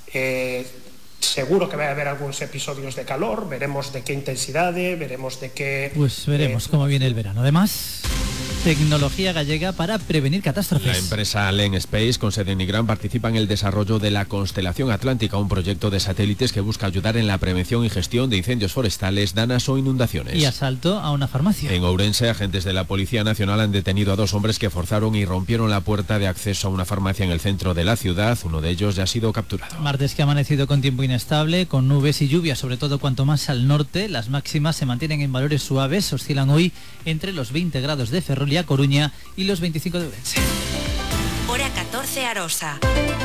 eh, seguro que vai haber algúns episodios de calor, veremos de que intensidade, veremos de que... Pues veremos eh, cómo viene el verano. Además, tecnología gallega para prevenir catástrofes. La empresa Len Space, con sede en Nigrán, participa en el desarrollo de la Constelación Atlántica, un proyecto de satélites que busca ayudar en la prevención y gestión de incendios forestales, danas o inundaciones. Y asalto a una farmacia. En Ourense, agentes de la Policía Nacional han detenido a dos hombres que forzaron y rompieron la puerta de acceso a una farmacia en el centro de la ciudad. Uno de ellos ya ha sido capturado. Martes que ha amanecido con tiempo inestable, con nubes y lluvia, sobre todo cuanto más al norte. Las máximas se mantienen en valores suaves, oscilan hoy entre los veinte grados de Ferrol y A Coruña y los veinticinco de Ourense. Hora catorce, Arosa.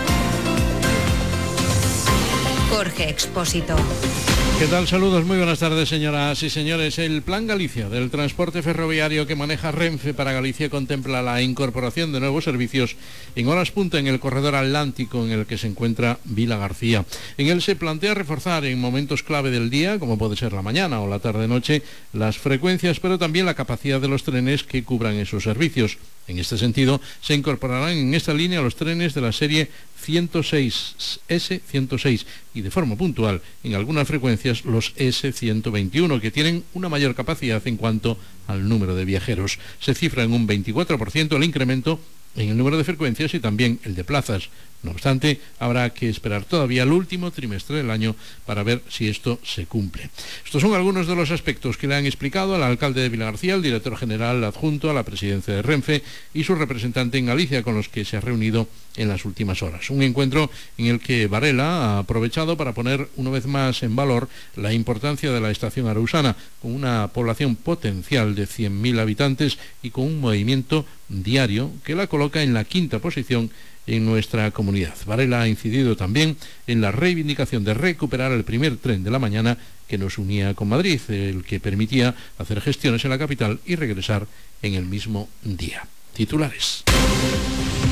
Jorge Expósito. ¿Qué tal? Saludos, muy buenas tardes, señoras y señores. El Plan Galicia del transporte ferroviario que maneja Renfe para Galicia contempla la incorporación de nuevos servicios en horas punta en el corredor atlántico en el que se encuentra Vila García. En él se plantea reforzar en momentos clave del día, como puede ser la mañana o la tarde-noche, las frecuencias, pero también la capacidad de los trenes que cubran esos servicios. En este sentido, se incorporarán en esta línea los trenes de la serie ciento seis, ese ciento seis, y de forma puntual, en algunas frecuencias, los ese ciento veintiuno, que tienen una mayor capacidad en cuanto al número de viajeros. Se cifra en un veinticuatro por ciento el incremento en el número de frecuencias y también el de plazas. No obstante, habrá que esperar todavía el último trimestre del año para ver si esto se cumple. Estos son algunos de los aspectos que le han explicado al alcalde de Vilagarcía, el director general adjunto a la presidencia de Renfe y su representante en Galicia, con los que se ha reunido en las últimas horas. Un encuentro en el que Varela ha aprovechado para poner una vez más en valor la importancia de la estación arausana, con una población potencial de cien mil habitantes y con un movimiento diario que la coloca en la quinta posición en nuestra comunidad. Varela ha incidido también en la reivindicación de recuperar el primer tren de la mañana que nos unía con Madrid, el que permitía hacer gestiones en la capital y regresar en el mismo día. Titulares.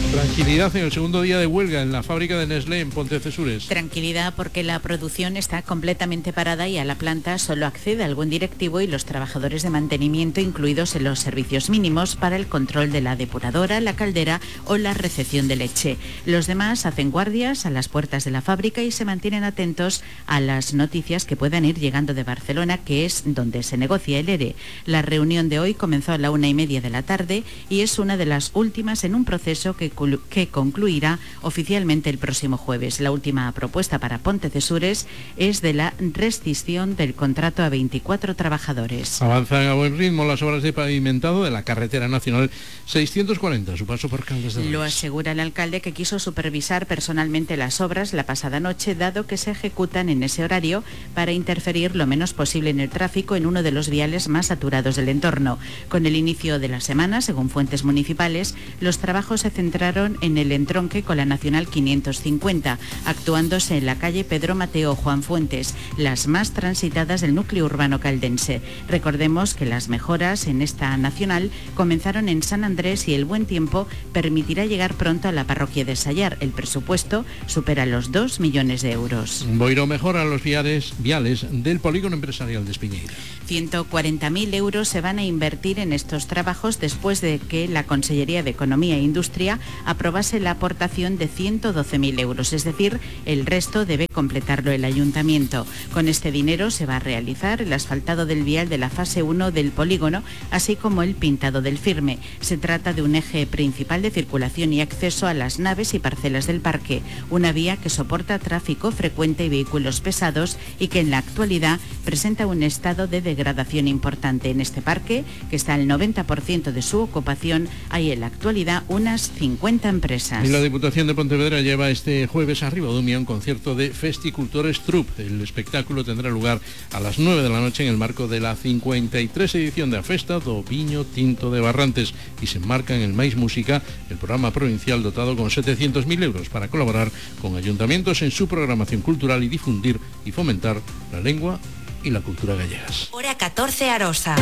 Tranquilidad en el segundo día de huelga en la fábrica de Nestlé en Pontecesures. Tranquilidad porque la producción está completamente parada y a la planta solo accede algún directivo y los trabajadores de mantenimiento incluidos en los servicios mínimos para el control de la depuradora, la caldera o la recepción de leche. Los demás hacen guardias a las puertas de la fábrica y se mantienen atentos a las noticias que puedan ir llegando de Barcelona, que es donde se negocia el ERE. La reunión de hoy comenzó a la una y media de la tarde y es una de las últimas en un proceso que que concluirá oficialmente el próximo jueves. La última propuesta para Pontecesures es de la rescisión del contrato a veinticuatro trabajadores. Avanzan a buen ritmo las obras de pavimentado de la carretera nacional seiscientos cuarenta, a su paso por Caldes de Reyes. Lo asegura el alcalde, que quiso supervisar personalmente las obras la pasada noche, dado que se ejecutan en ese horario para interferir lo menos posible en el tráfico en uno de los viales más saturados del entorno. Con el inicio de la semana, según fuentes municipales, los trabajos se centraron en el entronque con la Nacional quinientos cincuenta, actuándose en la calle Pedro Mateo Juan Fuentes, las más transitadas del núcleo urbano caldense. Recordemos que las mejoras en esta nacional comenzaron en San Andrés y el buen tiempo permitirá llegar pronto a la parroquia de Sallar. El presupuesto supera los dos millones de euros. Boiro mejora los viales, viales del polígono empresarial de Espiñeira. ciento cuarenta mil euros se van a invertir en estos trabajos después de que la Consellería de Economía e Industria aprobase la aportación de ciento doce mil euros, es decir, el resto debe completarlo el ayuntamiento. Con este dinero se va a realizar el asfaltado del vial de la fase uno del polígono, así como el pintado del firme. Se trata de un eje principal de circulación y acceso a las naves y parcelas del parque, una vía que soporta tráfico frecuente y vehículos pesados y que en la actualidad presenta un estado de degradación importante. En este parque, que está al noventa por ciento de su ocupación, hay en la actualidad unas cincuenta empresas. Y la Diputación de Pontevedra lleva este jueves a Ribadumia un concierto de Festicultores Troup. El espectáculo tendrá lugar a las nueve de la noche en el marco de la cincuenta y tres edición de la Festa do Viño Tinto de Barrantes y se enmarca en el Mais Música, el programa provincial dotado con setecientos mil euros para colaborar con ayuntamientos en su programación cultural y difundir y fomentar la lengua y la cultura gallegas. Hora catorce, Arosa.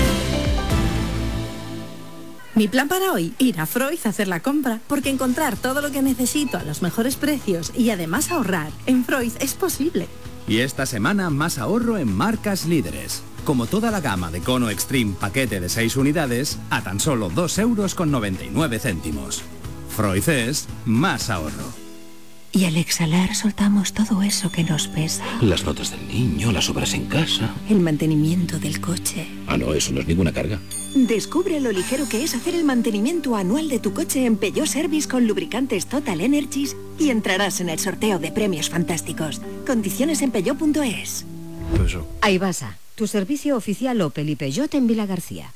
Mi plan para hoy, ir a Freud a hacer la compra, porque encontrar todo lo que necesito a los mejores precios y además ahorrar en Freud es posible. Y esta semana más ahorro en marcas líderes. Como toda la gama de Cono Extreme paquete de seis unidades a tan solo dos euros con noventa y nueve céntimos. Freud es más ahorro. Y al exhalar soltamos todo eso que nos pesa. Las notas del niño, las obras en casa. El mantenimiento del coche. Ah, no, eso no es ninguna carga. Descubre lo ligero que es hacer el mantenimiento anual de tu coche en Peugeot Service con lubricantes Total Energies y entrarás en el sorteo de premios fantásticos. Condiciones en peugeot punto es. Aibasa, tu servicio oficial Opel y Peugeot en Vilagarcía.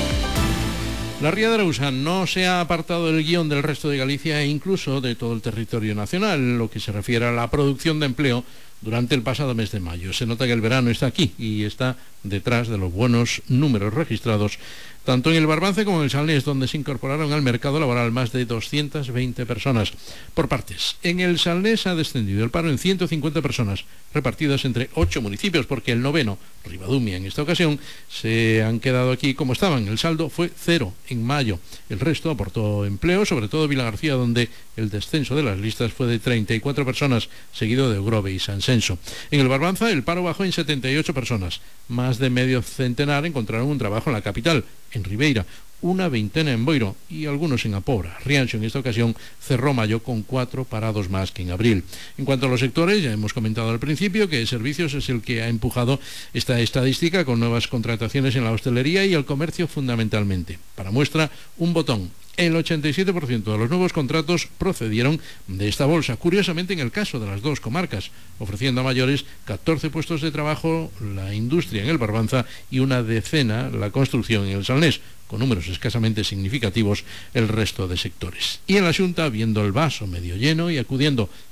La Ría de Arousa no se ha apartado del guión del resto de Galicia e incluso de todo el territorio nacional, lo que se refiere a la producción de empleo durante el pasado mes de mayo. Se nota que el verano está aquí y está detrás de los buenos números registrados tanto en el Barbance como en el Salnés, donde se incorporaron al mercado laboral más de doscientas veinte personas. Por partes, en el Salnés ha descendido el paro en ciento cincuenta personas, repartidas entre ocho municipios, porque el noveno, Ribadumia, en esta ocasión, se han quedado aquí como estaban. El saldo fue cero en mayo. El resto aportó empleo, sobre todo Vilagarcía, donde el descenso de las listas fue de treinta y cuatro personas, seguido de Ogrove y San Senso. En el Barbanza, el paro bajó en setenta y ocho personas. Más de medio centenar encontraron un trabajo en la capital, en Ribeira, una veintena en Boiro y algunos en Apobra. Rianxo en esta ocasión cerró mayo con cuatro parados más que en abril. En cuanto a los sectores, ya hemos comentado al principio que servicios es el que ha empujado esta estadística con nuevas contrataciones en la hostelería y el comercio fundamentalmente. Para muestra, un botón. El ochenta y siete por ciento de los nuevos contratos procedieron de esta bolsa, curiosamente en el caso de las dos comarcas, ofreciendo a mayores catorce puestos de trabajo la industria en el Barbanza y una decena la construcción en el Salnés, con números escasamente significativos el resto de sectores. Y en la Xunta, viendo el vaso medio lleno y acudiendo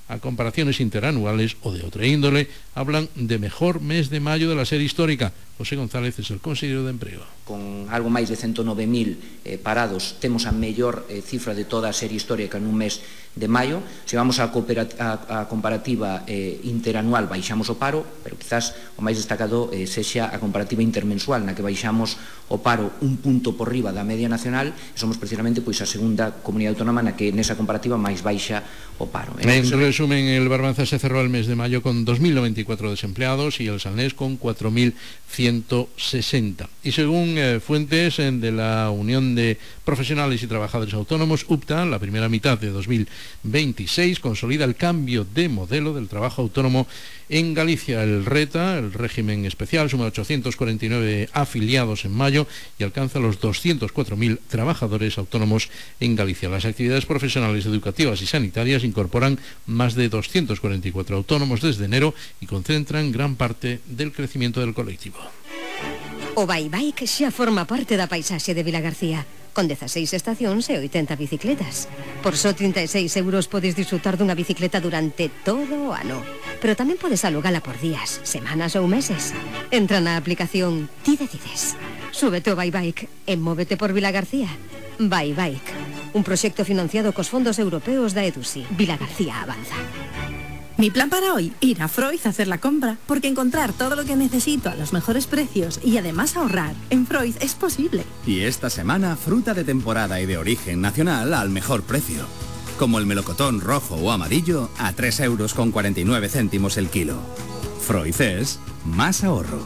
a comparaciones interanuales o de otra índole, hablan de mejor mes de mayo de la serie histórica. José González es el consejero de Empleo. Con algo máis de ciento nove mil eh, parados, temos a mellor eh, cifra de toda a serie histórica nun mes de maio. Se vamos á a, a comparativa eh, interanual, baixamos o paro, pero quizás o máis destacado eh, sexa a comparativa intermensual, na que baixamos o paro un punto por riba da media nacional, e somos precisamente pois a segunda comunidade autónoma na que nesa comparativa máis baixa o paro. En, en resumen, el Barbanza se cerró el mes de mayo con dos mil noventa y cuatro desempleados y el Salnés con cuatro mil ciento sesenta. Y según eh, fuentes eh, de la Unión de Profesionales y Trabajadores Autónomos, U P T A, la primera mitad de dos mil veintiséis consolida el cambio de modelo del trabajo autónomo en Galicia. El RETA, el régimen especial, suma ochocientos cuarenta y nueve afiliados en mayo y alcanza los doscientos cuatro mil trabajadores autónomos en Galicia. Las actividades profesionales, educativas y sanitarias incorporan más de doscientos cuarenta y cuatro autónomos desde enero y concentran gran parte del crecimiento del colectivo. O Bike xa forma parte da paisaxe de Vilagarcía, con dezaseis estacións e oitenta bicicletas. Por só trinta e seis euros podes disfrutar dunha bicicleta durante todo o ano. Pero tamén podes alugala por días, semanas ou meses. Entra na aplicación Ti Decides. Súbete o Bike e móvete por Vilagarcía. Bike, un proxecto financiado cos fondos europeos da EDUSI. Vilagarcía avanza. Mi plan para hoy, ir a Freud a hacer la compra, porque encontrar todo lo que necesito a los mejores precios y además ahorrar en Freud es posible. Y esta semana, fruta de temporada y de origen nacional al mejor precio. Como el melocotón rojo o amarillo a tres euros con cuarenta y nueve céntimos el kilo. Freud es más ahorro.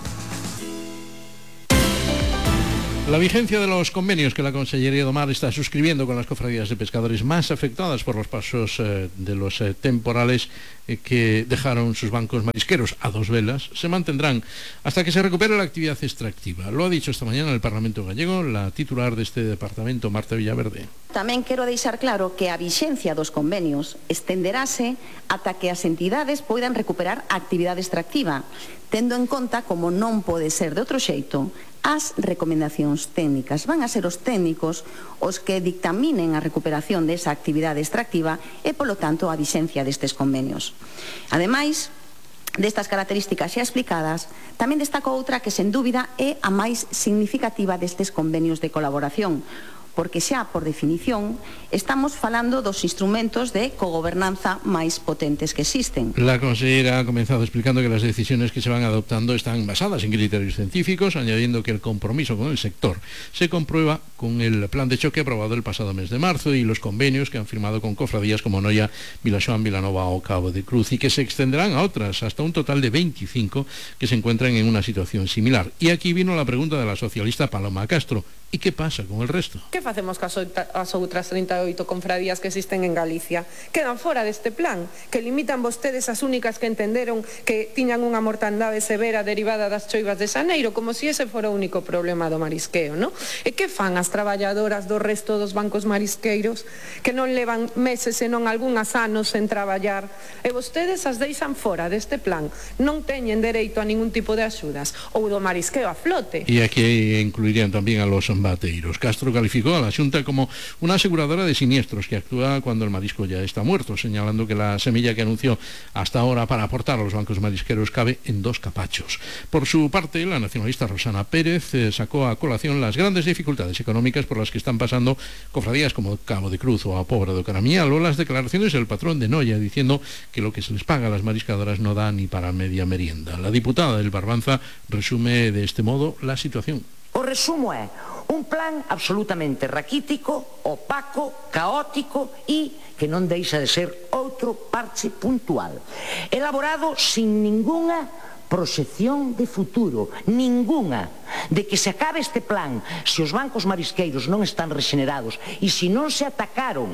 La vigencia de los convenios que la Consellería do Mar está suscribiendo con las cofradías de pescadores más afectadas por los pasos eh, de los eh, temporales eh, que dejaron sus bancos marisqueros a dos velas se mantendrán hasta que se recupere la actividad extractiva. Lo ha dicho esta mañana en el Parlamento gallego la titular de este departamento, Marta Villaverde. Tamén quero deixar claro que a vixencia dos convenios estenderase ata que as entidades poidan recuperar a actividade extractiva, tendo en conta, como non pode ser de outro xeito, as recomendacións técnicas. Van a ser os técnicos os que dictaminen a recuperación desa actividade extractiva e, polo tanto, a vixencia destes convenios. Ademais destas características xa explicadas, tamén destaco outra que, sen dúbida, é a máis significativa destes convenios de colaboración, porque xa, por definición, estamos falando dos instrumentos de cogobernanza máis potentes que existen. La consellera ha comenzado explicando que las decisiones que se van adoptando están basadas en criterios científicos, añadiendo que el compromiso con el sector se comprueba con el plan de choque aprobado el pasado mes de marzo y los convenios que han firmado con cofradías como Noia, Vilaxoán, Vilanova o Cabo de Cruz, y que se extenderán a otras, hasta un total de veinticinco que se encuentran en una situación similar. Y aquí vino la pregunta de la socialista Paloma Castro. ¿Y qué pasa con el resto? ¿Qué facemos cas outras trinta e oito confradías que existen en Galicia? Quedan fora deste plan, que limitan vostedes as únicas que entenderon que tiñan unha mortandade severa derivada das choivas de xaneiro, como se ese fora o único problema do marisqueo, non? E que fan as traballadoras do resto dos bancos marisqueiros que non levan meses senón algunhas anos sen traballar? E vostedes as deixan fora deste plan, non teñen dereito a ningún tipo de axudas, ou do marisqueo a flote. Y aquí incluirían también a los bateiros. Castro calificó a la Xunta como una aseguradora de siniestros que actúa cuando el marisco ya está muerto, señalando que la semilla que anunció hasta ahora para aportar a los bancos marisqueros cabe en dos capachos. Por su parte, la nacionalista Rosana Pérez eh, sacó a colación las grandes dificultades económicas por las que están pasando cofradías como Cabo de Cruz o a Pobra do Caramial, o las declaraciones del patrón de Noia diciendo que lo que se les paga a las mariscadoras no da ni para media merienda. La diputada del Barbanza resume de este modo la situación. O resumo é un plan absolutamente raquítico, opaco, caótico e que non deixa de ser outro parche puntual, elaborado sin ningunha proxección de futuro, ningunha, de que se acabe este plan se os bancos marisqueiros non están rexenerados e se non se atacaron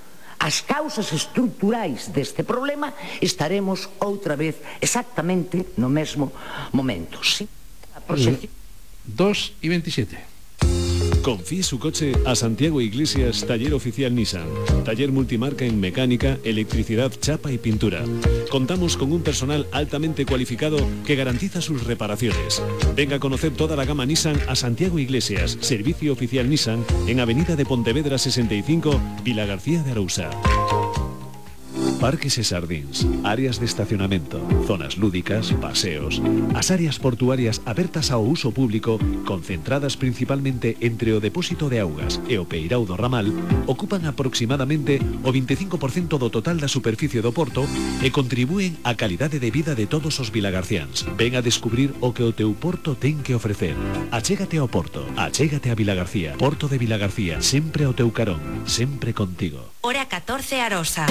as causas estruturais deste problema, estaremos outra vez exactamente no mesmo momento. Sí, a proxección... dos y veintisiete. Confíe su coche a Santiago Iglesias, taller oficial Nissan. Taller multimarca en mecánica, electricidad, chapa y pintura. Contamos con un personal altamente cualificado que garantiza sus reparaciones. Venga a conocer toda la gama Nissan a Santiago Iglesias, servicio oficial Nissan, en Avenida de Pontevedra sesenta y cinco, Vilagarcía de Arousa. Parques e xardíns, áreas de estacionamento, zonas lúdicas, paseos. As áreas portuarias abertas ao uso público, concentradas principalmente entre o depósito de augas e o peirao do ramal, ocupan aproximadamente o veinticinco por ciento do total da superficie do porto e contribúen á calidade de vida de todos os vilagarciáns. Ven a descubrir o que o teu porto ten que ofrecer. Achégate ao porto, achégate a Vilagarcía. Porto de Vilagarcía, sempre ao teu carón, sempre contigo. Hora catorce Arosa.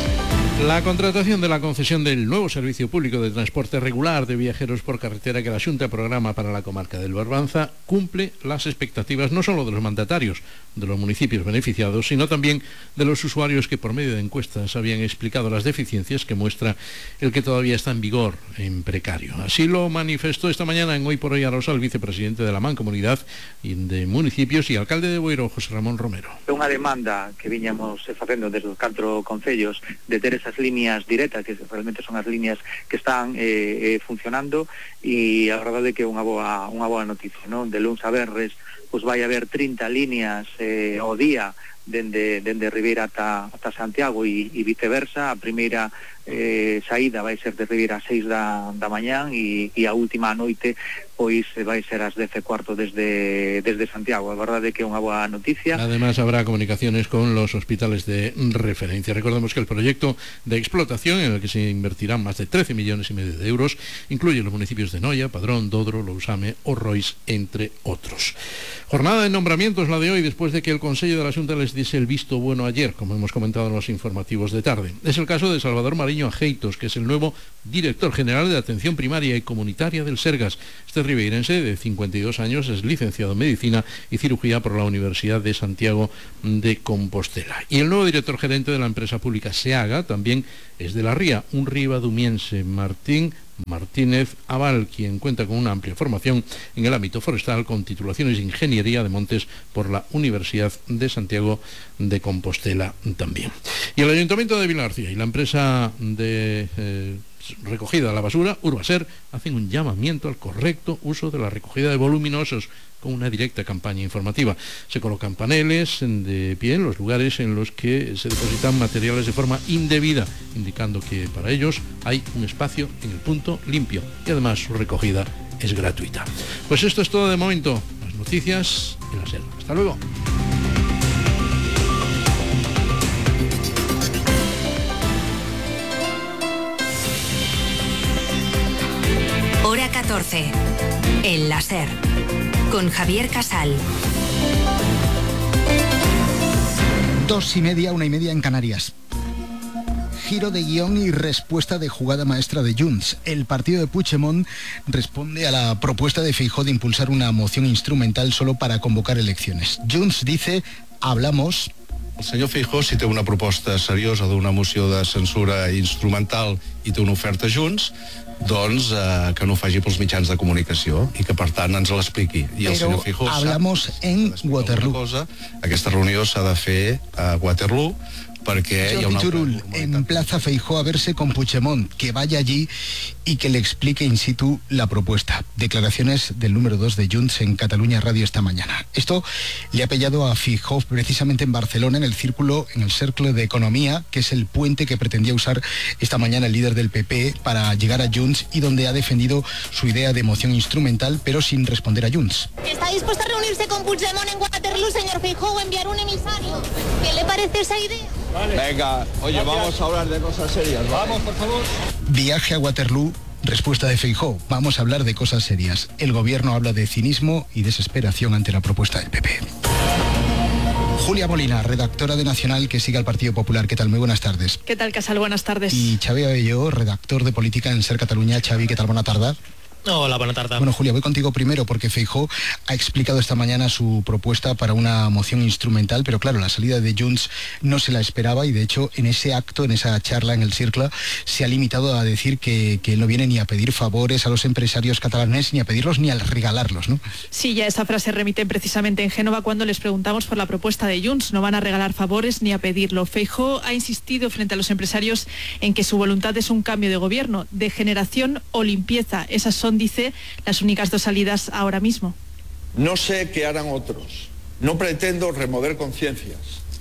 La contratación de la concesión del nuevo servicio público de transporte regular de viajeros por carretera que la Xunta programa para la comarca del Barbanza cumple las expectativas no solo de los mandatarios de los municipios beneficiados, sino también de los usuarios que por medio de encuestas habían explicado las deficiencias que muestra el que todavía está en vigor en precario. Así lo manifestó esta mañana en Hoy por Hoy Arosa el vicepresidente de la Mancomunidad de Municipios y alcalde de Boiro, José Ramón Romero. Unha demanda que viñamos facendo desde os catro concellos de ter esas líneas directas, que realmente son as líneas que están eh, eh, funcionando, e a verdade é que é unha boa, unha boa noticia, non? De luns a venres, pois vai haber trinta líneas eh, ao día dende, dende Ribeira ata, ata Santiago e, e viceversa. A primeira eh, saída vai ser de Ribeira a seis da, da mañán e, e a última a noite pois vai ser ás dez e cuarto desde, desde Santiago. A verdade é que é unha boa noticia. Además habrá comunicaciones con los hospitales de referencia. Recordemos que el proyecto de explotación, en el que se invertirán más de trece millones y medio de euros, incluye los municipios de Noia, Padrón, Dodro, Lousame o Rois, entre otros. Jornada de nombramientos la de hoy, después de que el Consejo de la Xunta les diese el visto bueno ayer, como hemos comentado en los informativos de tarde. Es el caso de Salvador Mariño Ajeitos, que es el nuevo director general de Atención Primaria y Comunitaria del Sergas. Este ribeirense de cincuenta y dos años es licenciado en Medicina y Cirugía por la Universidad de Santiago de Compostela. Y el nuevo director gerente de la empresa pública SEAGA también es de la Ría, un ribadumiense, Martín Martínez Aval, quien cuenta con una amplia formación en el ámbito forestal con titulaciones de Ingeniería de Montes por la Universidad de Santiago de Compostela también. Y el Ayuntamiento de Vilagarcía y la empresa de eh, recogida de la basura, Urbaser, hacen un llamamiento al correcto uso de la recogida de voluminosos con una directa campaña informativa. Se colocan paneles de pie en los lugares en los que se depositan materiales de forma indebida, indicando que para ellos hay un espacio en el punto limpio y además su recogida es gratuita. Pues esto es todo de momento. Las noticias y la selva. Hasta luego. Hora catorce. El láser. Con Javier Casal. Dos y media, una y media en Canarias. Giro de guión y respuesta de jugada maestra de Junts. El partido de Puigdemont responde a la propuesta de Feijóo de impulsar una moción instrumental solo para convocar elecciones. Junts dice, hablamos... El senyor Feijóo, si té una proposta seriosa d'una moció de censura instrumental i té una oferta Junts, doncs eh, que no ho faci pels mitjans de comunicació i que per tant ens l'expliqui. I el senyor Feijóo hablamos sap, en Waterloo. Cosa, aquesta reunió s'ha de fer a Waterloo perquè hi ha una... Turull emplaza a Feijóo a verse con Puigdemont, que vaya allí y que le explique in situ la propuesta. Declaraciones del número dos de Junts en Cataluña Radio esta mañana. Esto le ha pellado a Feijóo precisamente en Barcelona, en el círculo, en el Cercle de Economía, que es el puente que pretendía usar esta mañana el líder del P P para llegar a Junts y donde ha defendido su idea de moción instrumental, pero sin responder a Junts. ¿Está dispuesto a reunirse con Puigdemont en Waterloo, señor Feijóo, o enviar un emisario? ¿Qué le parece esa idea? Vale. Venga, oye, gracias. Vamos a hablar de cosas serias, ¿vale? Vamos, por favor. Viaje a Waterloo, respuesta de Feijóo. Vamos a hablar de cosas serias. El gobierno habla de cinismo y desesperación ante la propuesta del P P. Julia Molina, redactora de Nacional, que sigue al Partido Popular. ¿Qué tal? Muy buenas tardes. ¿Qué tal, Casal? Buenas tardes. Y Xavi Abelló, redactor de Política en Ser Cataluña. Xavi, ¿qué tal? Buena tarde. Hola, buena tarde. Bueno, Julia, voy contigo primero porque Feijóo ha explicado esta mañana su propuesta para una moción instrumental, pero claro, la salida de Junts no se la esperaba y de hecho en ese acto, en esa charla en el Círculo, se ha limitado a decir que, que él no viene ni a pedir favores a los empresarios catalanes, ni a pedirlos ni a regalarlos, ¿no? Sí, ya esa frase remite precisamente en Génova cuando les preguntamos por la propuesta de Junts. No van a regalar favores ni a pedirlo. Feijóo ha insistido frente a los empresarios en que su voluntad es un cambio de gobierno, de generación o limpieza. Esas son, dice, las únicas dos salidas ahora mismo. No sé qué harán otros. No pretendo remover conciencias.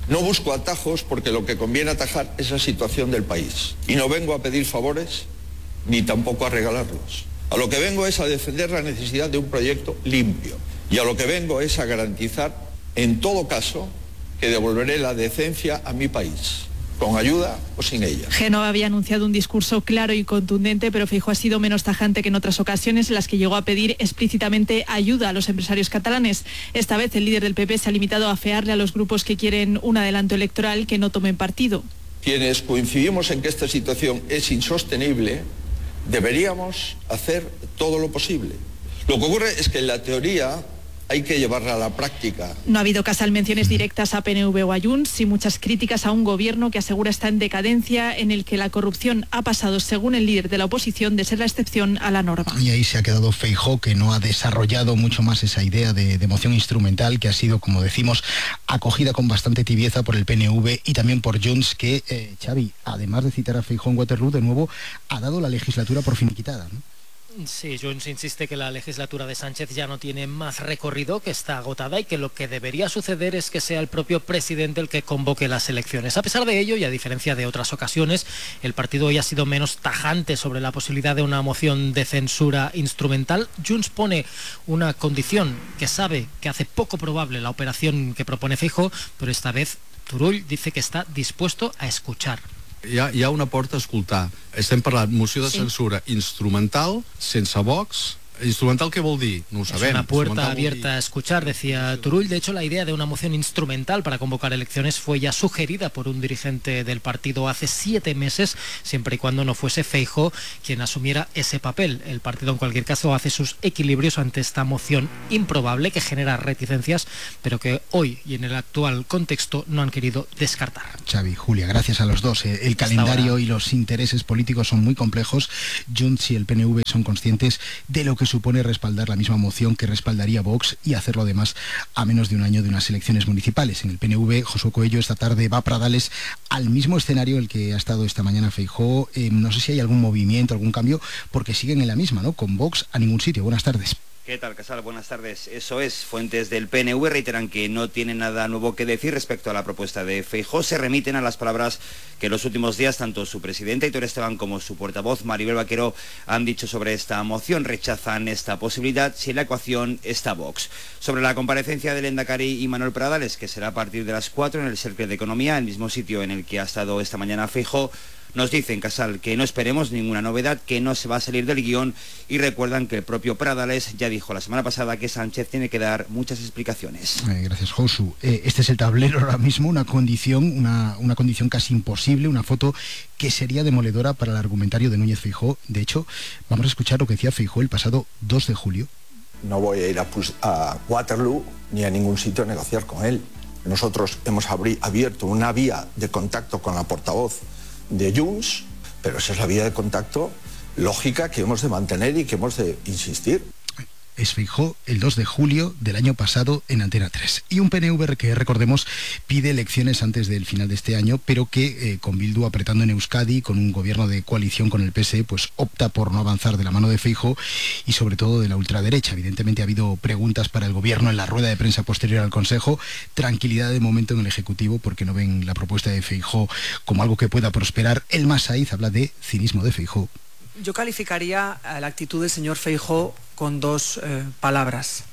No busco atajos porque lo que conviene atajar es la situación del país. Y no vengo a pedir favores ni tampoco a regalarlos. A lo que vengo es a defender la necesidad de un proyecto limpio. Y a lo que vengo es a garantizar, en todo caso, que devolveré la decencia a mi país, con ayuda o sin ella. Génova había anunciado un discurso claro y contundente, pero Feijóo ha sido menos tajante que en otras ocasiones en las que llegó a pedir explícitamente ayuda a los empresarios catalanes. Esta vez el líder del P P se ha limitado a afearle a los grupos que quieren un adelanto electoral que no tomen partido. Quienes coincidimos en que esta situación es insostenible, deberíamos hacer todo lo posible. Lo que ocurre es que en la teoría hay que llevarla a la práctica. No ha habido Casal menciones directas a P N V o a Junts y muchas críticas a un gobierno que asegura está en decadencia, en el que la corrupción ha pasado, según el líder de la oposición, de ser la excepción a la norma. Y ahí se ha quedado Feijóo, que no ha desarrollado mucho más esa idea de, de moción instrumental, que ha sido, como decimos, acogida con bastante tibieza por el P N V y también por Junts, que, eh, Xavi, además de citar a Feijóo en Waterloo, de nuevo ha dado la legislatura por finiquitada, ¿no? Sí, Junts insiste que la legislatura de Sánchez ya no tiene más recorrido, que está agotada y que lo que debería suceder es que sea el propio presidente el que convoque las elecciones. A pesar de ello, y a diferencia de otras ocasiones, el partido hoy ha sido menos tajante sobre la posibilidad de una moción de censura instrumental. Junts pone una condición que sabe que hace poco probable la operación que propone Feijóo, pero esta vez Turull dice que está dispuesto a escuchar. Hi ha, hi ha una porta a escoltar. Estem parlant moció de censura sí. instrumental, sense Vox. ¿Instrumental qué vol dir? No ho sabem. Es una puerta abierta a escuchar, decía Turull. De hecho, la idea de una moción instrumental para convocar elecciones fue ya sugerida por un dirigente del partido hace siete meses, siempre y cuando no fuese Feijóo quien asumiera ese papel. El partido, en cualquier caso, hace sus equilibrios ante esta moción improbable que genera reticencias, pero que hoy y en el actual contexto no han querido descartar. Xavi, Julia, gracias a los dos. El calendario y los intereses políticos son muy complejos. Junts y el P N V son conscientes de lo que supone respaldar la misma moción que respaldaría Vox y hacerlo además a menos de un año de unas elecciones municipales. En el P N V, Josué Coello esta tarde va a Pradales al mismo escenario en el que ha estado esta mañana Feijóo. Eh, no sé si hay algún movimiento, algún cambio, porque siguen en la misma, ¿no? Con Vox a ningún sitio. Buenas tardes. ¿Qué tal, Casal? Buenas tardes. Eso es, fuentes del P N V reiteran que no tienen nada nuevo que decir respecto a la propuesta de Feijóo. Se remiten a las palabras que en los últimos días tanto su presidente Aitor Esteban como su portavoz Maribel Vaquero han dicho sobre esta moción. Rechazan esta posibilidad si en la ecuación está Vox. Sobre la comparecencia del Lehendakari y Manuel Pradales, que será a partir de las cuatro en el Cercle de Economía, el mismo sitio en el que ha estado esta mañana Feijóo, nos dicen, Casal, que no esperemos ninguna novedad, que no se va a salir del guión y recuerdan que el propio Pradales ya dijo la semana pasada que Sánchez tiene que dar muchas explicaciones. Eh, gracias, Josu. Eh, este es el tablero ahora mismo, una condición, una, una condición casi imposible, una foto que sería demoledora para el argumentario de Núñez Feijóo. De hecho, vamos a escuchar lo que decía Feijóo el pasado dos de julio. No voy a ir a, a Waterloo ni a ningún sitio a negociar con él. Nosotros hemos abri, abierto una vía de contacto con la portavoz de Junts, pero esa es la vía de contacto lógica que hemos de mantener y que hemos de insistir. Es Feijóo el dos de julio del año pasado en Antena tres. Y un P N V que, recordemos, pide elecciones antes del final de este año, pero que eh, con Bildu apretando en Euskadi, con un gobierno de coalición con el P S E, pues opta por no avanzar de la mano de Feijóo y sobre todo de la ultraderecha. Evidentemente ha habido preguntas para el gobierno en la rueda de prensa posterior al Consejo. Tranquilidad de momento en el Ejecutivo porque no ven la propuesta de Feijóo como algo que pueda prosperar. El Masaiz habla de cinismo de Feijóo. Yo calificaría la actitud del señor Feijóo con dos eh, palabras: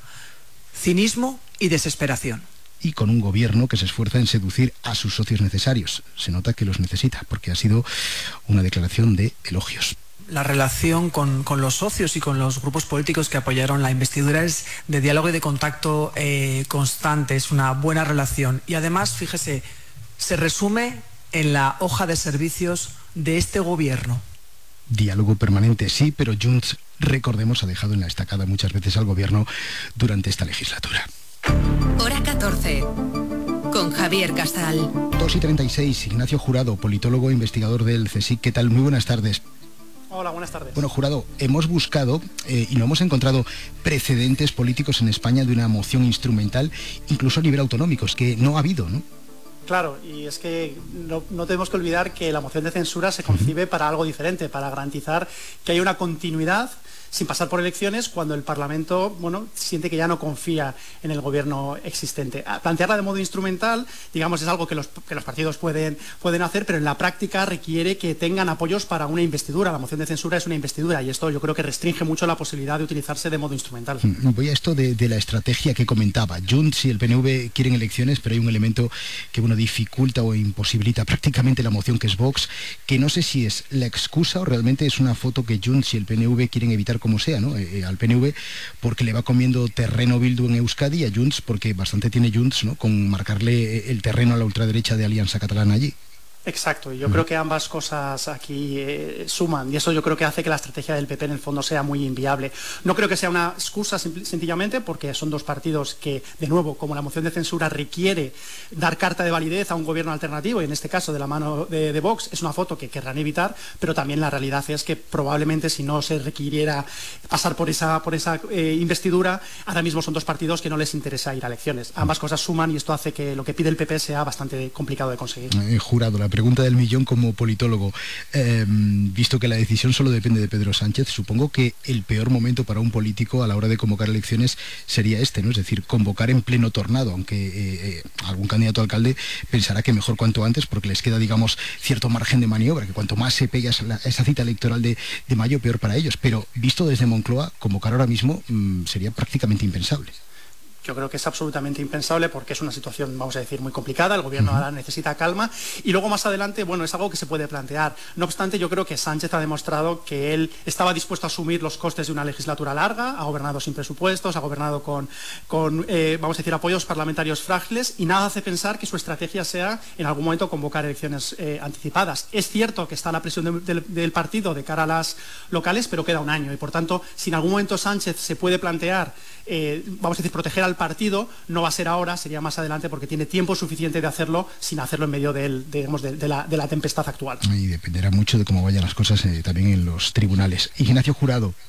cinismo y desesperación. Y con un gobierno que se esfuerza en seducir a sus socios necesarios. Se nota que los necesita, porque ha sido una declaración de elogios. La relación con, con los socios y con los grupos políticos que apoyaron la investidura es de diálogo y de contacto eh, constante, es una buena relación. Y además, fíjese, se resume en la hoja de servicios de este gobierno. Diálogo permanente, sí, pero Junts, recordemos, ha dejado en la estacada muchas veces al gobierno durante esta legislatura. Hora catorce, con Javier Casal. dos y treinta y seis, Ignacio Jurado, politólogo e investigador del CSIC. ¿Qué tal? Muy buenas tardes. Hola, buenas tardes. Bueno, Jurado, hemos buscado eh, y no hemos encontrado precedentes políticos en España de una moción instrumental, incluso a nivel autonómico, es que no ha habido, ¿no? Claro, y es que no, no tenemos que olvidar que la moción de censura se concibe para algo diferente, para garantizar que hay una continuidad sin pasar por elecciones cuando el Parlamento, bueno, siente que ya no confía en el gobierno existente. Plantearla de modo instrumental, digamos, es algo que los, que los partidos pueden, pueden hacer, pero en la práctica requiere que tengan apoyos para una investidura. La moción de censura es una investidura y esto yo creo que restringe mucho la posibilidad de utilizarse de modo instrumental. Voy a esto de, de la estrategia que comentaba. Junts y el P N V quieren elecciones, pero hay un elemento que bueno, dificulta o imposibilita prácticamente la moción, que es Vox, que no sé si es la excusa o realmente es una foto que Junts y el P N V quieren evitar como sea, ¿no? Eh, al P N V porque le va comiendo terreno Bildu en Euskadi y a Junts porque bastante tiene Junts, ¿no?, con marcarle el terreno a la ultraderecha de Alianza Catalana allí. Exacto, y yo creo que ambas cosas aquí eh, suman, y eso yo creo que hace que la estrategia del P P en el fondo sea muy inviable. No creo que sea una excusa sencillamente porque son dos partidos que, de nuevo, como la moción de censura requiere dar carta de validez a un gobierno alternativo, y en este caso de la mano de, de Vox, es una foto que querrán evitar, pero también la realidad es que probablemente si no se requiriera pasar por esa, por esa eh, investidura, ahora mismo son dos partidos que no les interesa ir a elecciones. Ambas cosas suman y esto hace que lo que pide el P P sea bastante complicado de conseguir. Eh, jurado, la pregunta del millón como politólogo. Eh, visto que la decisión solo depende de Pedro Sánchez, supongo que el peor momento para un político a la hora de convocar elecciones sería este, ¿no? Es decir, convocar en pleno tornado, aunque eh, eh, algún candidato a alcalde pensará que mejor cuanto antes, porque les queda, digamos, cierto margen de maniobra, que cuanto más se pegue esa, esa cita electoral de, de mayo, peor para ellos. Pero visto desde Moncloa, convocar ahora mismo mmm, sería prácticamente impensable. Yo creo que es absolutamente impensable porque es una situación, vamos a decir, muy complicada. El gobierno ahora necesita calma y luego más adelante, bueno, es algo que se puede plantear. No obstante, yo creo que Sánchez ha demostrado que él estaba dispuesto a asumir los costes de una legislatura larga, ha gobernado sin presupuestos, ha gobernado con, con eh, vamos a decir, apoyos parlamentarios frágiles y nada hace pensar que su estrategia sea en algún momento convocar elecciones eh, anticipadas. Es cierto que está la presión de, de, del partido de cara a las locales, pero queda un año y por tanto, si en algún momento Sánchez se puede plantear, eh, vamos a decir, proteger al partido, no va a ser ahora, sería más adelante porque tiene tiempo suficiente de hacerlo sin hacerlo en medio del, digamos, de, de, la, de la tempestad actual. Y dependerá mucho de cómo vayan las cosas eh, también en los tribunales. Ignacio Jurado.